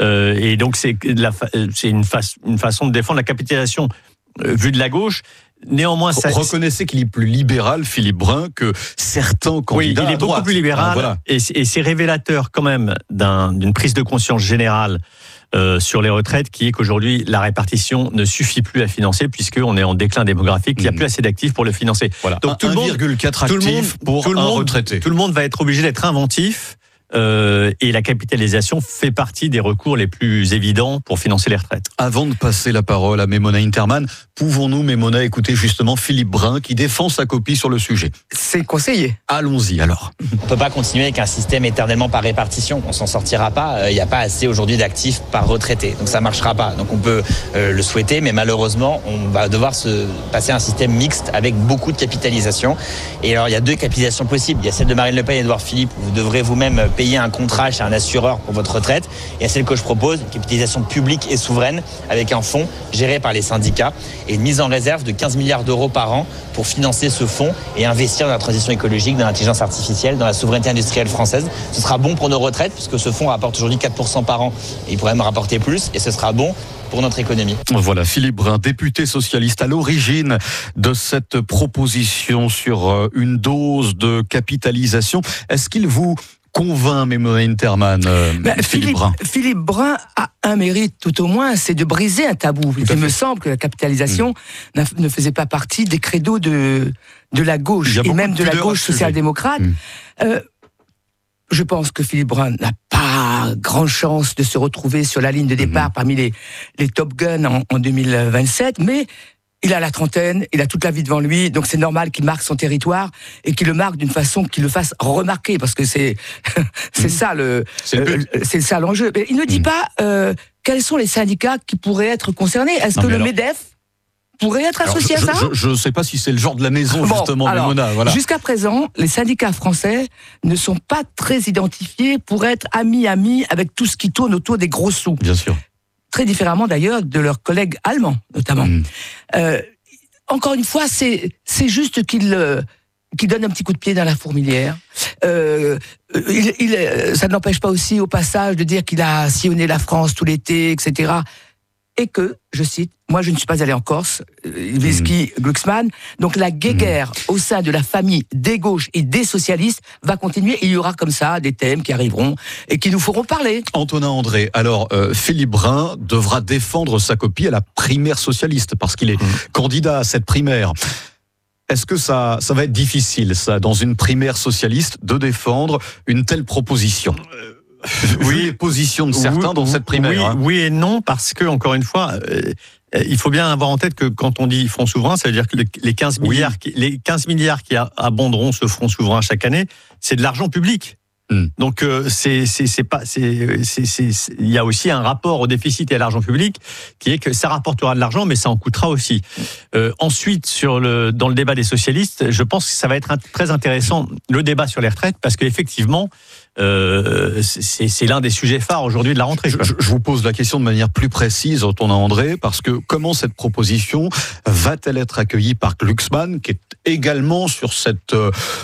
et donc c'est une façon de défendre la capitalisation vue de la gauche. Néanmoins, reconnaissez qu'il est plus libéral, Philippe Brun, que certains candidats. Oui, il est beaucoup plus libéral, et c'est révélateur quand même d'une prise de conscience générale sur les retraites, qui est qu'aujourd'hui la répartition ne suffit plus à financer, puisqu'on est en déclin démographique, il n'y a plus assez d'actifs pour le financer. Voilà. Donc 1,4 actifs pour un retraité. Tout le monde va être obligé d'être inventif. Et la capitalisation fait partie des recours les plus évidents pour financer les retraites. Avant de passer la parole à Memona Interman, pouvons-nous, Memona, écouter justement Philippe Brun qui défend sa copie sur le sujet? C'est conseillé. Allons-y alors. On ne peut pas continuer avec un système éternellement par répartition. On s'en sortira pas. Il n'y a pas assez aujourd'hui d'actifs par retraité. Donc ça ne marchera pas. Donc on peut le souhaiter, mais malheureusement, on va devoir se passer à un système mixte avec beaucoup de capitalisation. Et alors il y a deux capitalisations possibles. Il y a celle de Marine Le Pen et Édouard Philippe. Vous devrez vous-même payer un contrat chez un assureur pour votre retraite. Et à celle que je propose, une capitalisation publique et souveraine avec un fonds géré par les syndicats et une mise en réserve de 15 milliards d'euros par an pour financer ce fonds et investir dans la transition écologique, dans l'intelligence artificielle, dans la souveraineté industrielle française. Ce sera bon pour nos retraites puisque ce fonds rapporte aujourd'hui 4% par an et il pourrait même rapporter plus, et ce sera bon pour notre économie. Voilà, Philippe Brun, député socialiste à l'origine de cette proposition sur une dose de capitalisation. Est-ce qu'il vous convainc Mélanie Interman, Philippe Brun? Philippe Brun a un mérite tout au moins, c'est de briser un tabou. Il me semble que la capitalisation ne faisait pas partie des credos de la gauche, et même de la gauche social-démocrate. Je pense que Philippe Brun n'a pas grande chance de se retrouver sur la ligne de départ parmi les Top Guns en 2027, mais il a la trentaine, il a toute la vie devant lui, donc c'est normal qu'il marque son territoire et qu'il le marque d'une façon qui le fasse remarquer, parce que c'est ça l'enjeu. Mais il ne dit pas quels sont les syndicats qui pourraient être concernés. Est-ce que le MEDEF pourrait être associé à ça? Je ne sais pas si c'est le genre de la maison, justement, Mona. Voilà. Jusqu'à présent, les syndicats français ne sont pas très identifiés pour être amis avec tout ce qui tourne autour des gros sous. Bien sûr. Très différemment d'ailleurs de leurs collègues allemands, notamment. Encore une fois, c'est juste qu'il donne un petit coup de pied dans la fourmilière. Ça ne l'empêche pas aussi, au passage, de dire qu'il a sillonné la France tout l'été, etc. Et que, je cite, moi je ne suis pas allé en Corse, Whisky Glucksmann, donc la guéguerre au sein de la famille des gauches et des socialistes va continuer. Il y aura comme ça des thèmes qui arriveront et qui nous feront parler. Antonin André, alors Philippe Brun devra défendre sa copie à la primaire socialiste parce qu'il est candidat à cette primaire. Est-ce que ça va être difficile, ça, dans une primaire socialiste, de défendre une telle proposition? Oui, les positions de certains dans cette primaire. Oui et non, parce que, encore une fois, il faut bien avoir en tête que quand on dit fonds souverain, ça veut dire que les 15 milliards qui abonderont ce fonds souverain chaque année, c'est de l'argent public. Donc il y a aussi un rapport au déficit et à l'argent public qui est que ça rapportera de l'argent, mais ça en coûtera aussi. Ensuite, dans le débat des socialistes, je pense que ça va être très intéressant, le débat sur les retraites, parce qu'effectivement, c'est l'un des sujets phares aujourd'hui de la rentrée. Je vous pose la question de manière plus précise, Antonin André, parce que comment cette proposition va-t-elle être accueillie par Glucksmann, qui est également sur cet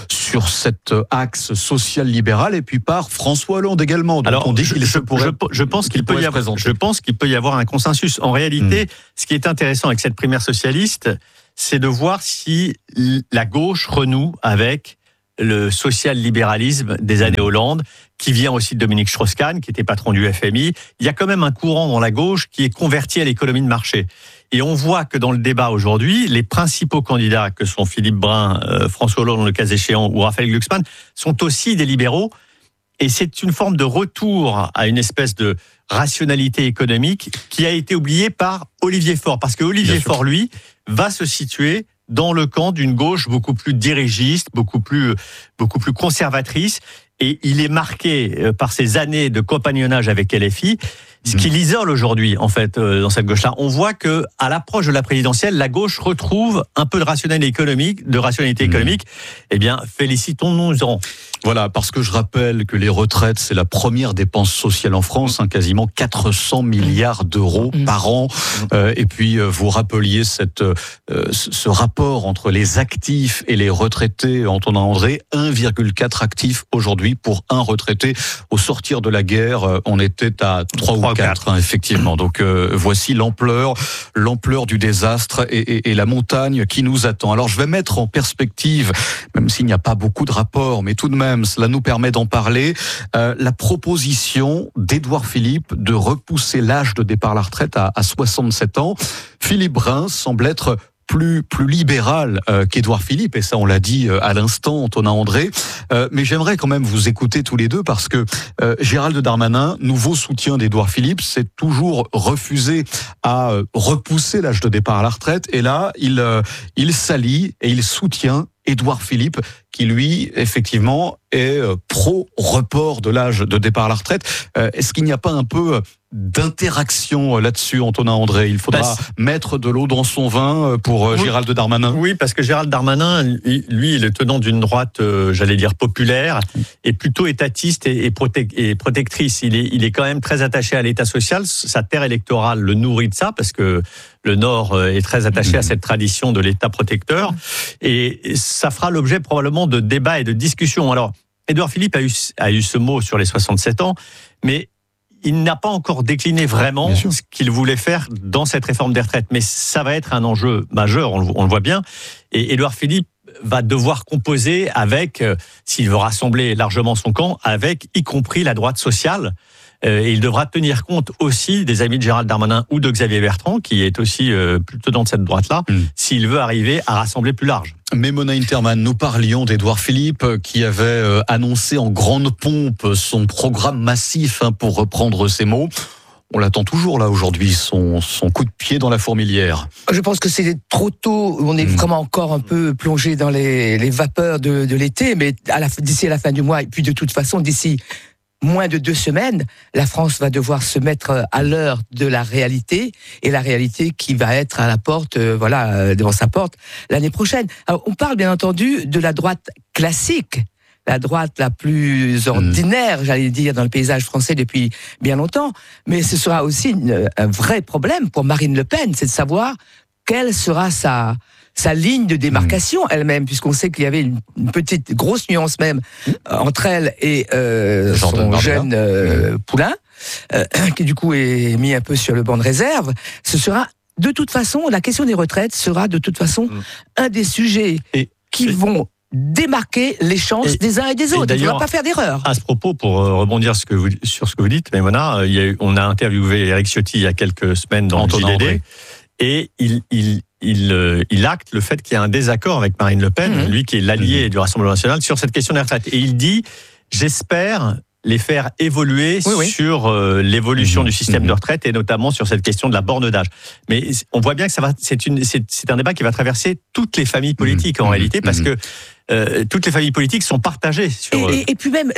axe social-libéral, et puis par François Hollande également. Alors, on dit je pense qu'il peut y avoir un consensus. En réalité, ce qui est intéressant avec cette primaire socialiste, c'est de voir si la gauche renoue avec le social-libéralisme des années Hollande, qui vient aussi de Dominique Strauss-Kahn, qui était patron du FMI. Il y a quand même un courant dans la gauche qui est converti à l'économie de marché. Et on voit que dans le débat aujourd'hui, les principaux candidats, que sont Philippe Brun, François Hollande, le cas échéant, ou Raphaël Glucksmann, sont aussi des libéraux. Et c'est une forme de retour à une espèce de rationalité économique qui a été oubliée par Olivier Faure. Parce que Olivier Faure, lui, va se situer dans le camp d'une gauche beaucoup plus dirigiste, beaucoup plus conservatrice, et il est marqué par ses années de compagnonnage avec LFI, ce qui l'isole aujourd'hui, en fait, dans cette gauche-là. On voit que, à l'approche de la présidentielle, la gauche retrouve un peu de rationalité économique. Eh bien, félicitons-nous-en. Voilà, parce que je rappelle que les retraites, c'est la première dépense sociale en France, quasiment 400 milliards d'euros par an. Et puis, vous rappeliez ce rapport entre les actifs et les retraités, Antonin André, 1,4 actifs aujourd'hui pour un retraité. Au sortir de la guerre, on était à 3 ou 4, effectivement. Donc, voici l'ampleur du désastre et la montagne qui nous attend. Alors, je vais mettre en perspective, même s'il n'y a pas beaucoup de rapports, mais tout de même, cela nous permet d'en parler, la proposition d'Édouard Philippe de repousser l'âge de départ à la retraite à 67 ans. Philippe Brun semble être plus libéral qu'Édouard Philippe, et ça on l'a dit à l'instant, Antonin André, mais j'aimerais quand même vous écouter tous les deux, parce que Gérald Darmanin, nouveau soutien d'Édouard Philippe, s'est toujours refusé à repousser l'âge de départ à la retraite, et là il s'allie et il soutient Édouard Philippe, qui lui, effectivement, est pro-report de l'âge de départ à la retraite. Est-ce qu'il n'y a pas un peu d'interaction là-dessus, Antonin André? Il faudra mettre de l'eau dans son vin pour Gérald Darmanin. Oui, parce que Gérald Darmanin, lui, est le tenant d'une droite, j'allais dire populaire, et plutôt étatiste et protectrice. Il est quand même très attaché à l'État social. Sa terre électorale le nourrit de ça, parce que le Nord est très attaché à cette tradition de l'État protecteur. Et ça fera l'objet probablement de débats et de discussions. Alors, Édouard Philippe a eu ce mot sur les 67 ans, mais il n'a pas encore décliné vraiment ce qu'il voulait faire dans cette réforme des retraites. Mais ça va être un enjeu majeur, on le voit bien. Et Édouard Philippe va devoir composer avec, s'il veut rassembler largement son camp, avec y compris la droite sociale. Et il devra tenir compte aussi des amis de Gérald Darmanin ou de Xavier Bertrand, qui est aussi plutôt dans cette droite-là, s'il veut arriver à rassembler plus large. Mais Mona Interman, nous parlions d'Édouard Philippe qui avait annoncé en grande pompe son programme massif, pour reprendre ses mots. On l'attend toujours là aujourd'hui, son coup de pied dans la fourmilière. Je pense que c'est trop tôt, on est vraiment encore un peu plongé dans les vapeurs de l'été, mais d'ici à la fin du mois, et puis de toute façon d'ici moins de 2 semaines, la France va devoir se mettre à l'heure de la réalité, et la réalité qui va être à la porte, devant sa porte, l'année prochaine. Alors, on parle bien entendu de la droite classique, la droite la plus ordinaire, j'allais dire, dans le paysage français depuis bien longtemps, mais ce sera aussi un vrai problème pour Marine Le Pen, c'est de savoir quelle sera sa ligne de démarcation elle-même, puisqu'on sait qu'il y avait une petite, grosse nuance même entre elle et son jeune poulain, qui du coup est mis un peu sur le banc de réserve. Ce sera, de toute façon, la question des retraites sera de toute façon un des sujets qui vont démarquer les chances des uns et des autres. Il ne faudra pas faire d'erreur. À ce propos, pour rebondir sur ce que vous dites, Mona, on a interviewé Éric Ciotti il y a quelques semaines dans le JDD, et il acte le fait qu'il y a un désaccord avec Marine Le Pen, lui qui est l'allié du Rassemblement national, sur cette question des retraites. Et il dit, j'espère les faire évoluer sur l'évolution du système de retraite, et notamment sur cette question de la borne d'âge. Mais on voit bien que c'est un débat qui va traverser toutes les familles politiques en réalité, parce que toutes les familles politiques sont partagées sur. Et puis même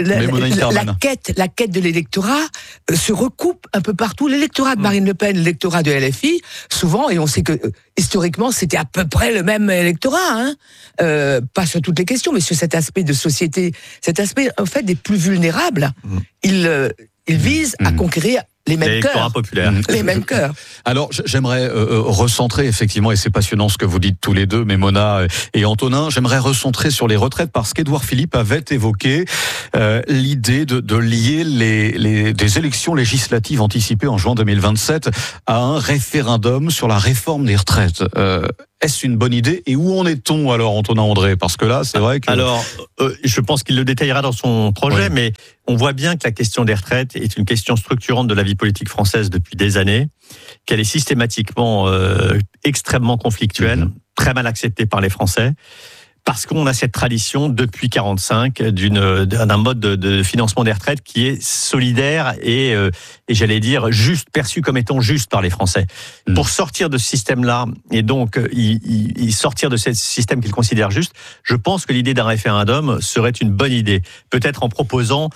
la quête de l'électorat se recoupe un peu partout. L'électorat de Marine Le Pen, l'électorat de LFI, souvent, et on sait que historiquement c'était à peu près le même électorat, pas sur toutes les questions, mais sur cet aspect de société, cet aspect en fait des plus vulnérables. Il vise à conquérir les mêmes cœurs. Les mêmes cœurs. Alors, j'aimerais recentrer, effectivement, et c'est passionnant ce que vous dites tous les deux, mais Mona et Antonin, j'aimerais recentrer sur les retraites, parce qu'Édouard Philippe avait évoqué l'idée de lier des élections législatives anticipées en juin 2027 à un référendum sur la réforme des retraites. Est-ce une bonne idée? Et où en est-on alors, Antonin André? Parce que là, c'est vrai que... Alors, je pense qu'il le détaillera dans son projet, mais on voit bien que la question des retraites est une question structurante de la vie politique française depuis des années, qu'elle est systématiquement extrêmement conflictuelle, très mal acceptée par les Français, parce qu'on a cette tradition depuis 1945 d'un mode de financement des retraites qui est solidaire et j'allais dire juste, perçu comme étant juste par les Français. Pour sortir de ce système-là, et donc sortir de ce système qu'ils considèrent juste, je pense que l'idée d'un référendum serait une bonne idée. Peut-être en proposant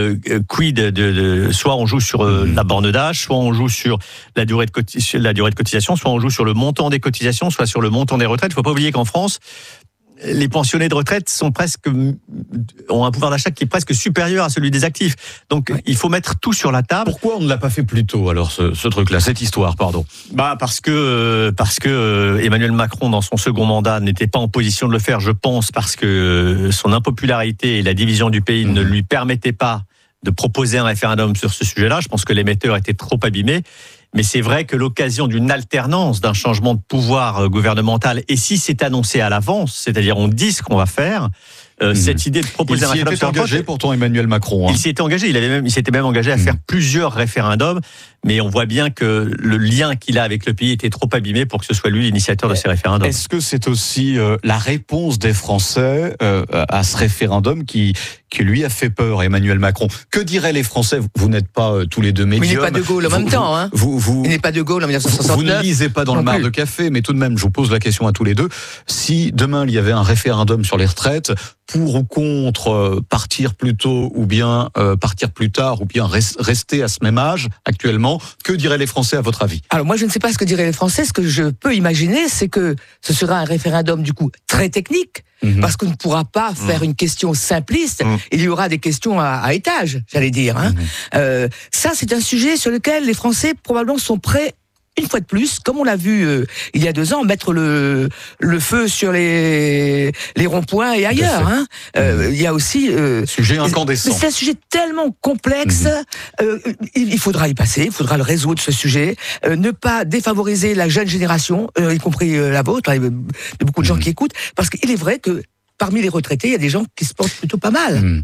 soit on joue sur la borne d'âge, soit on joue sur la durée de cotisation, soit on joue sur le montant des cotisations, soit sur le montant des retraites. Il ne faut pas oublier qu'en France, les pensionnés de retraite ont un pouvoir d'achat qui est presque supérieur à celui des actifs. Donc, il faut mettre tout sur la table. Pourquoi on ne l'a pas fait plus tôt, alors, ce truc-là, cette histoire, pardon? Parce que Emmanuel Macron, dans son second mandat, n'était pas en position de le faire, je pense, parce que son impopularité et la division du pays ne lui permettaient pas de proposer un référendum sur ce sujet-là. Je pense que l'émetteur était trop abîmé. Mais c'est vrai que l'occasion d'une alternance, d'un changement de pouvoir gouvernemental, et si c'est annoncé à l'avance, c'est-à-dire on dit ce qu'on va faire, cette idée de proposer un référendum... Il s'y était engagé pourtant Emmanuel Macron. Il s'y était engagé, il s'était même engagé à faire plusieurs référendums, mais on voit bien que le lien qu'il a avec le pays était trop abîmé pour que ce soit lui l'initiateur de ces référendums. Est-ce que c'est aussi la réponse des Français à ce référendum qui lui a fait peur, Emmanuel Macron? Que diraient les Français? Vous n'êtes pas tous les deux médiums. Mais il n'est pas de Gaulle en même temps. Il n'est pas de Gaulle en 1969. Vous ne lisez pas dans le mar de café, mais tout de même, je vous pose la question à tous les deux. Si demain, il y avait un référendum sur les retraites, pour ou contre partir plus tôt ou bien partir plus tard ou bien rester à ce même âge actuellement, que diraient les Français à votre avis? Alors moi je ne sais pas ce que diraient les Français, ce que je peux imaginer c'est que ce sera un référendum du coup très technique, parce qu'on ne pourra pas faire une question simpliste, il y aura des questions à étage, j'allais dire. Ça c'est un sujet sur lequel les Français probablement sont prêts une fois de plus, comme on l'a vu il y a 2 ans, mettre le feu sur les ronds-points et ailleurs. Il y a aussi... sujet incandescent. C'est un sujet tellement complexe. Il faudra y passer, il faudra le résoudre, ce sujet. Ne pas défavoriser la jeune génération, y compris la vôtre. Il y a beaucoup de gens qui écoutent. Parce qu'il est vrai que parmi les retraités, il y a des gens qui se portent plutôt pas mal.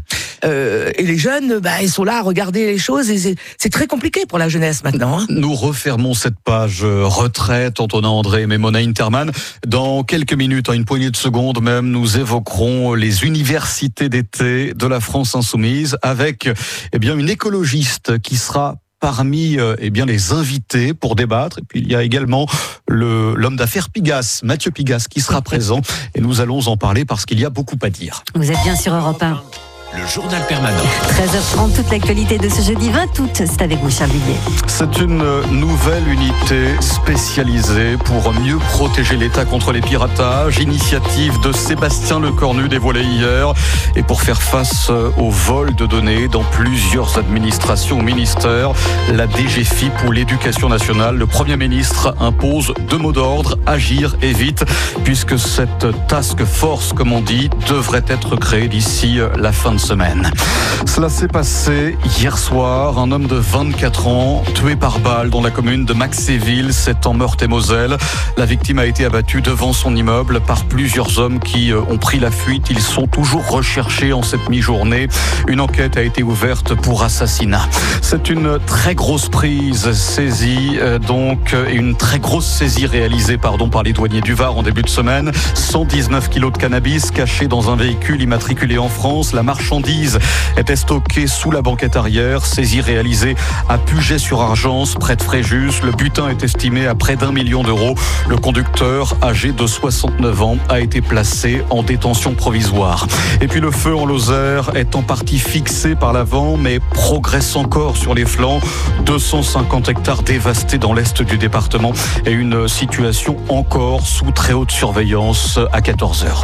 Et les jeunes, ils sont là à regarder les choses et c'est très compliqué pour la jeunesse maintenant. Nous refermons cette page retraite, Antonin André et Mona Interman. Dans quelques minutes, en une poignée de secondes même, nous évoquerons les universités d'été de la France insoumise avec une écologiste qui sera parmi les invités pour débattre. Et puis il y a également l'homme d'affaires Pigasse, Mathieu Pigasse, qui sera présent. Et nous allons en parler parce qu'il y a beaucoup à dire. Vous êtes bien sur Europe 1. Le journal permanent. 13h30, toute l'actualité de ce jeudi 20 août. C'est avec vous, Charles Villiers. C'est une nouvelle unité spécialisée pour mieux protéger l'État contre les piratages. Initiative de Sébastien Lecornu dévoilée hier. Et pour faire face au vol de données dans plusieurs administrations ou ministères, la DGFiP ou l'Éducation nationale, le Premier ministre impose 2 mots d'ordre, agir et vite, puisque cette task force, comme on dit, devrait être créée d'ici la fin de semaine. Cela s'est passé hier soir. Un homme de 24 ans tué par balle dans la commune de Maxéville, c'est en Meurthe-et-Moselle. La victime a été abattue devant son immeuble par plusieurs hommes qui ont pris la fuite. Ils sont toujours recherchés en cette mi-journée. Une enquête a été ouverte pour assassinat. C'est une très grosse prise saisie et une très grosse saisie réalisée par les douaniers du Var en début de semaine. 119 kilos de cannabis cachés dans un véhicule immatriculé en France. La marchandise était stockée sous la banquette arrière. Saisie réalisée à Puget-sur-Argence, près de Fréjus. Le butin est estimé à près d'1 million d'euros. Le conducteur, âgé de 69 ans, a été placé en détention provisoire. Et puis le feu en Lozère est en partie fixé par l'avant, mais progresse encore sur les flancs. 250 hectares dévastés dans l'est du département et une situation encore sous très haute surveillance à 14h.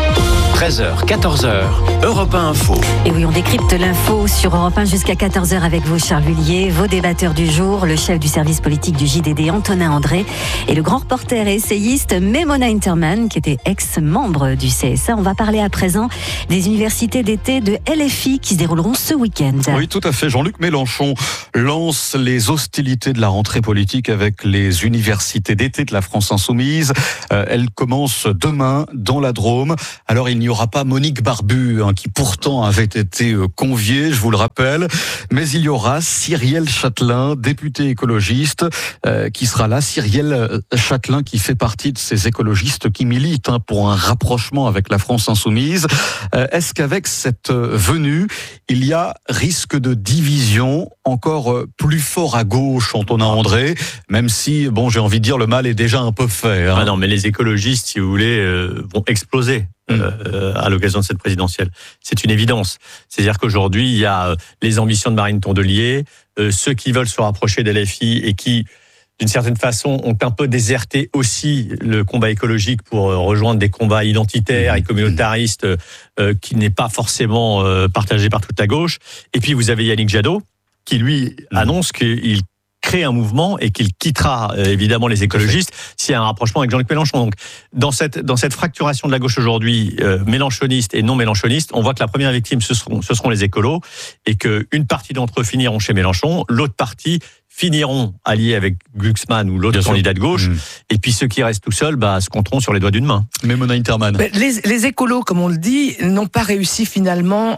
13h, 14h, Europe 1 Info. Et oui, on décrypte l'info sur Europe 1 jusqu'à 14h avec vous, Charles Villiers, vos débatteurs du jour, le chef du service politique du JDD, Antonin André, et le grand reporter et essayiste Mona Interman, qui était ex-membre du CSA. On va parler à présent des universités d'été de LFI qui se dérouleront ce week-end. Oui, tout à fait. Jean-Luc Mélenchon lance les hostilités de la rentrée politique avec les universités d'été de la France insoumise. Elle commence demain dans la Drôme. Alors, il n'y aura pas Monique Barbu, qui pourtant avait été conviée, je vous le rappelle, mais il y aura Cyrielle Châtelain, députée écologiste, qui sera là. Cyrielle Châtelain qui fait partie de ces écologistes qui militent pour un rapprochement avec la France insoumise. Est-ce qu'avec cette venue, il y a risque de division encore plus fort à gauche, Antonin André, même si, j'ai envie de dire, le mal est déjà un peu fait. Ah non, mais les écologistes, si vous voulez, vont exploser. À l'occasion de cette présidentielle. C'est une évidence. C'est-à-dire qu'aujourd'hui, il y a les ambitions de Marine Tondelier, ceux qui veulent se rapprocher de LFI et qui, d'une certaine façon, ont un peu déserté aussi le combat écologique pour rejoindre des combats identitaires et communautaristes qui n'est pas forcément partagé par toute la gauche. Et puis, vous avez Yannick Jadot, qui, lui, annonce qu'il crée un mouvement et qu'il quittera évidemment les écologistes s'il y a un rapprochement avec Jean-Luc Mélenchon. Donc, dans cette fracturation de la gauche aujourd'hui, mélenchoniste et non mélenchoniste, on voit que la première victime, ce seront les écolos et qu'une partie d'entre eux finiront chez Mélenchon, l'autre partie finiront alliés avec Glucksmann ou l'autre candidat de gauche, et puis ceux qui restent tout seuls se compteront sur les doigts d'une main. Mais Mona Interman. Les écolos, comme on le dit, n'ont pas réussi finalement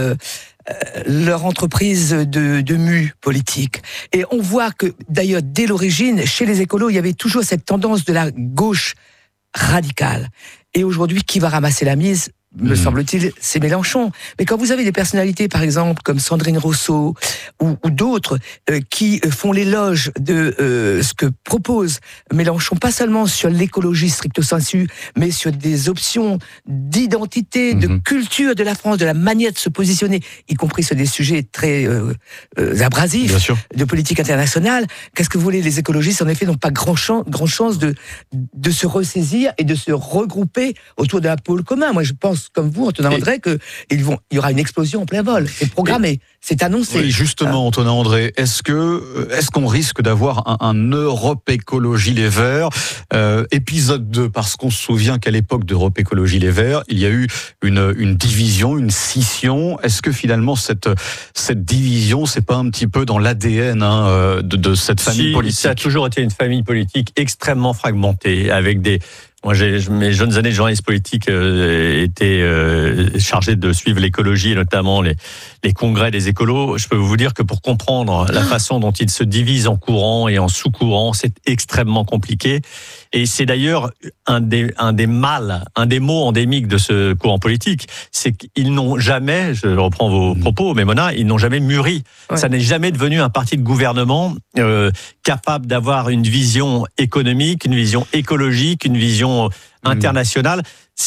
leur entreprise de mue politique. Et on voit que, d'ailleurs, dès l'origine, chez les écolos, il y avait toujours cette tendance de la gauche radicale. Et aujourd'hui, qui va ramasser la mise ? Me semble-t-il, c'est Mélenchon. Mais quand vous avez des personnalités, par exemple, comme Sandrine Rousseau ou d'autres, qui font l'éloge de ce que propose Mélenchon, pas seulement sur l'écologie stricto sensu, mais sur des options d'identité, de culture de la France, de la manière de se positionner, y compris sur des sujets très abrasifs, de politique internationale. Qu'est-ce que vous voulez ? Les écologistes, en effet, n'ont pas grand chance de se ressaisir et de se regrouper autour d'un pôle commun. Moi, je pense pense, comme vous, Antonin André, qu'il y aura une explosion en plein vol. C'est programmé, c'est annoncé. Oui, justement, Antonin André, est-ce qu'on risque d'avoir un Europe Écologie Les Verts épisode 2, parce qu'on se souvient qu'à l'époque d'Europe Écologie Les Verts, il y a eu une division, une scission. Est-ce que finalement cette division, c'est pas un petit peu dans l'ADN de cette famille politique? Ça a toujours été une famille politique extrêmement fragmentée, avec Moi, mes jeunes années de journaliste politique étaient chargé de suivre l'écologie, et notamment les congrès des écolos. Je peux vous dire que pour comprendre la façon dont ils se divisent en courants et en sous-courants, c'est extrêmement compliqué. Et c'est d'ailleurs un des maux endémiques de ce courant politique, c'est qu'ils n'ont jamais, je reprends vos propos, mais Mona, ils n'ont jamais mûri. Ouais. Ça n'est jamais devenu un parti de gouvernement capable d'avoir une vision économique, une vision écologique, une vision internationale.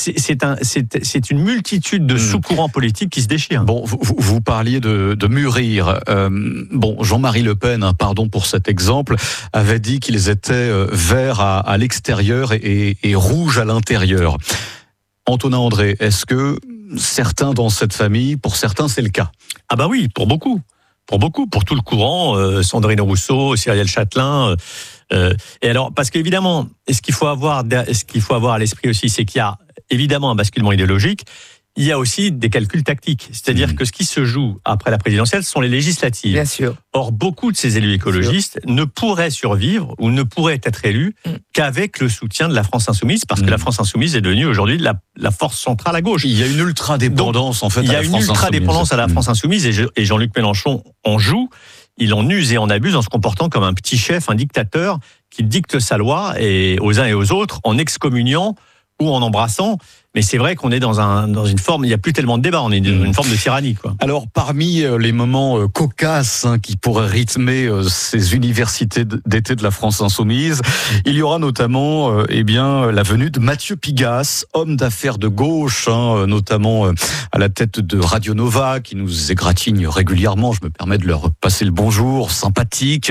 C'est une multitude de sous-courants politiques qui se déchirent. Bon, vous parliez de mûrir. Jean-Marie Le Pen, pardon pour cet exemple, avait dit qu'ils étaient verts à l'extérieur et rouges à l'intérieur. Antonin André, est-ce que certains dans cette famille, pour certains, c'est le cas? Ah bah oui, pour beaucoup, pour tout le courant, Sandrine Rousseau, Cyrielle Châtelain. Et alors, parce qu'évidemment, ce qu'il faut avoir à l'esprit aussi, c'est qu'il y a évidemment un basculement idéologique. Il y a aussi des calculs tactiques. C'est-à-dire que ce qui se joue après la présidentielle, ce sont les législatives. Bien sûr. Or, beaucoup de ces élus écologistes ne pourraient survivre ou ne pourraient être élus qu'avec le soutien de la France Insoumise, parce que la France Insoumise est devenue aujourd'hui la force centrale à gauche. Il y a une ultra-dépendance, en fait, à la France Insoumise. Il y a une ultra-dépendance à la France Insoumise, et Jean-Luc Mélenchon en joue. Il en use et en abuse en se comportant comme un petit chef, un dictateur qui dicte sa loi aux uns et aux autres, en excommuniant ou en embrassant. Mais c'est vrai qu'on est dans une forme, il n'y a plus tellement de débat, on est dans une forme de tyrannie, quoi. Alors, parmi les moments cocasses qui pourraient rythmer ces universités d'été de la France Insoumise, il y aura notamment la venue de Mathieu Pigasse, homme d'affaires de gauche, notamment à la tête de Radio Nova, qui nous égratigne régulièrement. Je me permets de leur passer le bonjour, sympathique.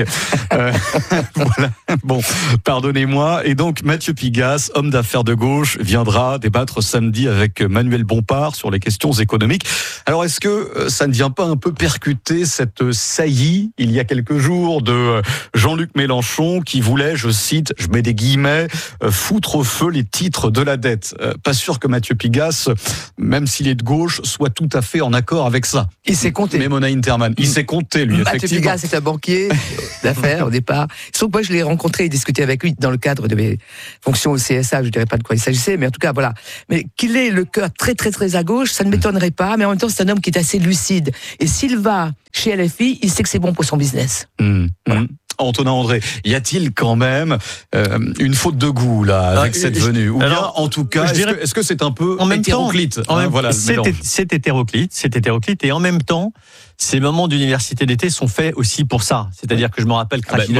Voilà. Bon, pardonnez-moi. Et donc, Mathieu Pigasse, homme d'affaires de gauche, viendra débattre samedi avec Manuel Bompard sur les questions économiques. Alors, est-ce que ça ne vient pas un peu percuter cette saillie, il y a quelques jours, de Jean-Luc Mélenchon qui voulait, je cite, je mets des guillemets, foutre au feu les titres de la dette. Pas sûr que Mathieu Pigasse, même s'il est de gauche, soit tout à fait en accord avec ça. Il s'est compté. Mais Mona Interman, il s'est compté, lui, Mathieu effectivement. Pigasse est un banquier d'affaires au départ. Sauf que moi, je l'ai rencontré et discuté avec lui dans le cadre de mes fonctions au CSA. Je ne dirais pas de quoi il s'agissait, mais en tout cas, voilà. Mais qu'il ait le cœur très, très, très à gauche, ça ne m'étonnerait pas. Mais en même temps, c'est un homme qui est assez lucide. Et s'il va chez LFI, il sait que c'est bon pour son business. Voilà. Antonin André, y a-t-il quand même une faute de goût là avec cette venue, ou bien en tout cas, est-ce que c'est un peu hétéroclite? C'est hétéroclite, et en même temps, ces moments d'université d'été sont faits aussi pour ça. C'est-à-dire que je me rappelle que Rachida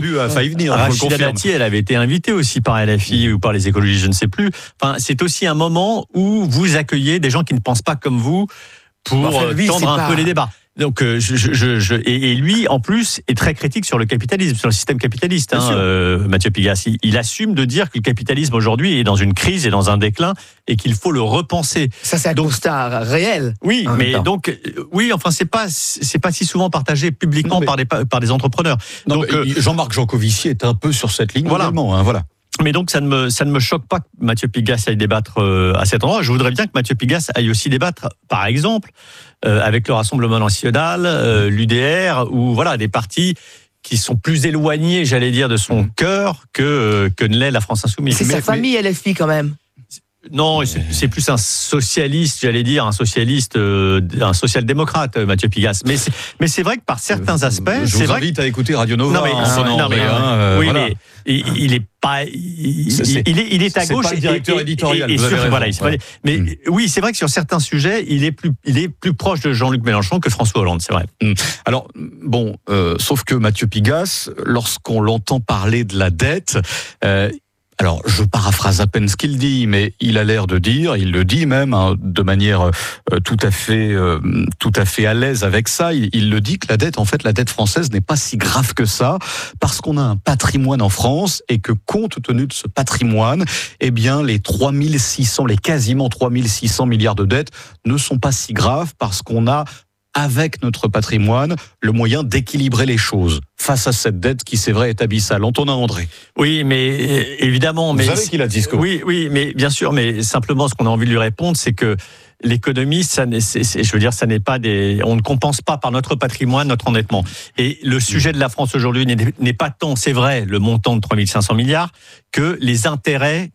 Dati, elle avait été invitée aussi par LFI ou par les écologistes, je ne sais plus. Enfin, c'est aussi un moment où vous accueillez des gens qui ne pensent pas comme vous pour tendre un peu les débats. Donc, et lui, en plus, est très critique sur le capitalisme, sur le système capitaliste. Mathieu Pigasse, il assume de dire que le capitalisme aujourd'hui est dans une crise et dans un déclin et qu'il faut le repenser. Ça, c'est un constat réel. Oui, mais donc, enfin, c'est pas si souvent partagé publiquement par des entrepreneurs. Donc, Jean-Marc Jancovici est un peu sur cette ligne également. Voilà. Mais donc, ça ne me choque pas que Mathieu Pigasse aille débattre à cet endroit. Je voudrais bien que Mathieu Pigasse aille aussi débattre, par exemple, avec le Rassemblement national, l'UDR, ou voilà, des partis qui sont plus éloignés, j'allais dire, de son cœur que ne l'est la France Insoumise. C'est sa famille LFI quand même. Non, c'est plus un socialiste, j'allais dire, un social-démocrate, Mathieu Pigasse. Mais c'est vrai que par certains aspects, je vous invite à écouter Radio Nova. Mais il est pas, il est à gauche. C'est pas le directeur éditorial. Mais oui, c'est vrai que sur certains sujets, il est plus proche de Jean-Luc Mélenchon que François Hollande, c'est vrai. Alors sauf que Mathieu Pigasse, lorsqu'on l'entend parler de la dette, Alors, je paraphrase à peine ce qu'il dit, mais il a l'air de dire, il le dit même de manière tout à fait à l'aise avec ça. Il le dit que la dette française n'est pas si grave que ça, parce qu'on a un patrimoine en France et que compte tenu de ce patrimoine, eh bien, les quasiment 3600 milliards de dettes ne sont pas si graves parce qu'on a, avec notre patrimoine, le moyen d'équilibrer les choses face à cette dette qui, c'est vrai, est abyssale. Antonin André. Oui, mais évidemment... Vous savez qu'il a dit ce que... Oui, mais bien sûr, mais simplement, ce qu'on a envie de lui répondre, c'est que l'économie, ça n'est pas on ne compense pas par notre patrimoine notre endettement. Et le sujet de la France aujourd'hui n'est pas tant, c'est vrai, le montant de 3500 milliards, que les intérêts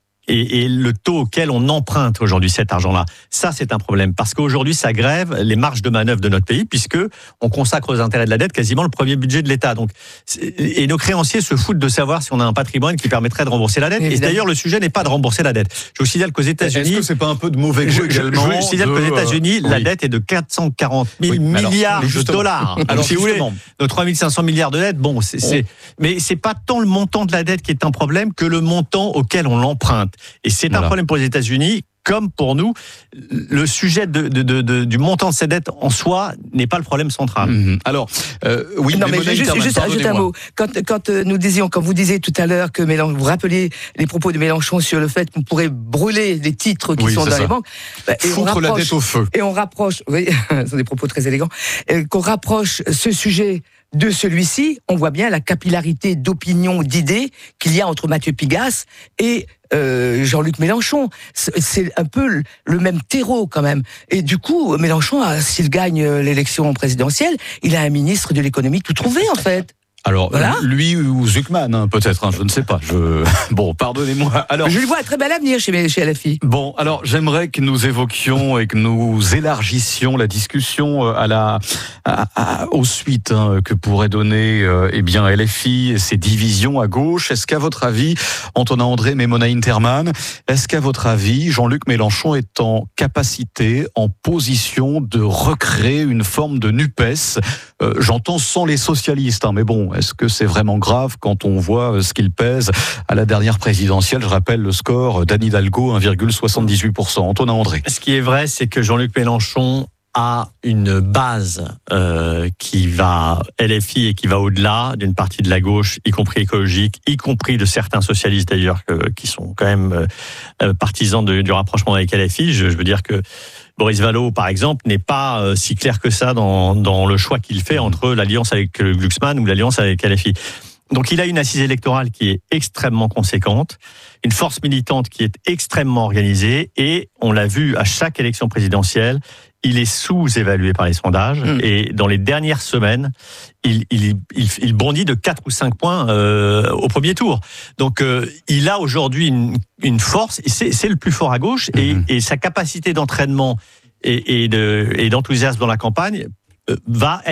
et le taux auquel on emprunte aujourd'hui cet argent-là. Ça, c'est un problème, parce qu'aujourd'hui, ça grève les marges de manœuvre de notre pays, puisque on consacre aux intérêts de la dette quasiment le premier budget de l'État. Donc, et nos créanciers se foutent de savoir si on a un patrimoine qui permettrait de rembourser la dette. Évidemment. Et d'ailleurs, le sujet n'est pas de rembourser la dette. Je vous signale qu'aux États-Unis... Est-ce que c'est pas un peu de mauvais goût également? Je vous signale qu'aux États-Unis, la dette est de 440 000 milliards de dollars. Alors, si vous voulez, nos 3500 milliards de dettes, mais c'est pas tant le montant de la dette qui est un problème que le montant auquel on l'emprunte. Et c'est un problème pour les États-Unis, comme pour nous. Le sujet du montant de ces dettes en soi n'est pas le problème central. Alors, oui, non, mais juste un mot. Quand vous disiez tout à l'heure que vous rappeliez les propos de Mélenchon sur le fait qu'on pourrait brûler les titres qui sont dans les banques. Foutre la dette au feu. Et on rapproche, oui, ce sont des propos très élégants, qu'on rapproche ce sujet de celui-ci, on voit bien la capillarité d'opinion, d'idées qu'il y a entre Mathieu Pigasse et Jean-Luc Mélenchon. C'est un peu le même terreau quand même. Et du coup, Mélenchon, s'il gagne l'élection présidentielle, il a un ministre de l'économie tout trouvé en fait. Alors, lui ou Zuckman, peut-être, je ne sais pas. Bon, pardonnez-moi. Alors, je le vois un très bel avenir chez LFI. Bon, alors, j'aimerais que nous évoquions et que nous élargissions la discussion aux suites que pourrait donner LFI et ses divisions à gauche. Est-ce qu'à votre avis, Antonin André, Mona Interman, est-ce qu'à votre avis, Jean-Luc Mélenchon est en capacité, en position de recréer une forme de NUPES? J'entends sans les socialistes, mais bon, est-ce que c'est vraiment grave quand on voit ce qu'il pèse à la dernière présidentielle? Je rappelle le score d'Anne Hidalgo, 1,78%. Antonin André. Ce qui est vrai, c'est que Jean-Luc Mélenchon a une base qui va LFI et qui va au-delà d'une partie de la gauche, y compris écologique, y compris de certains socialistes d'ailleurs qui sont quand même partisans du rapprochement avec LFI. Je veux dire que Boris Vallaud, par exemple, n'est pas si clair que ça dans le choix qu'il fait entre l'alliance avec Glucksmann ou l'alliance avec LFI. Donc il a une assise électorale qui est extrêmement conséquente, une force militante qui est extrêmement organisée, et on l'a vu à chaque élection présidentielle, il est sous-évalué par les sondages, et dans les dernières semaines, il bondit de 4 ou 5 points au premier tour. Donc il a aujourd'hui une force, c'est le plus fort à gauche, et sa capacité d'entraînement et d'enthousiasme dans la campagne va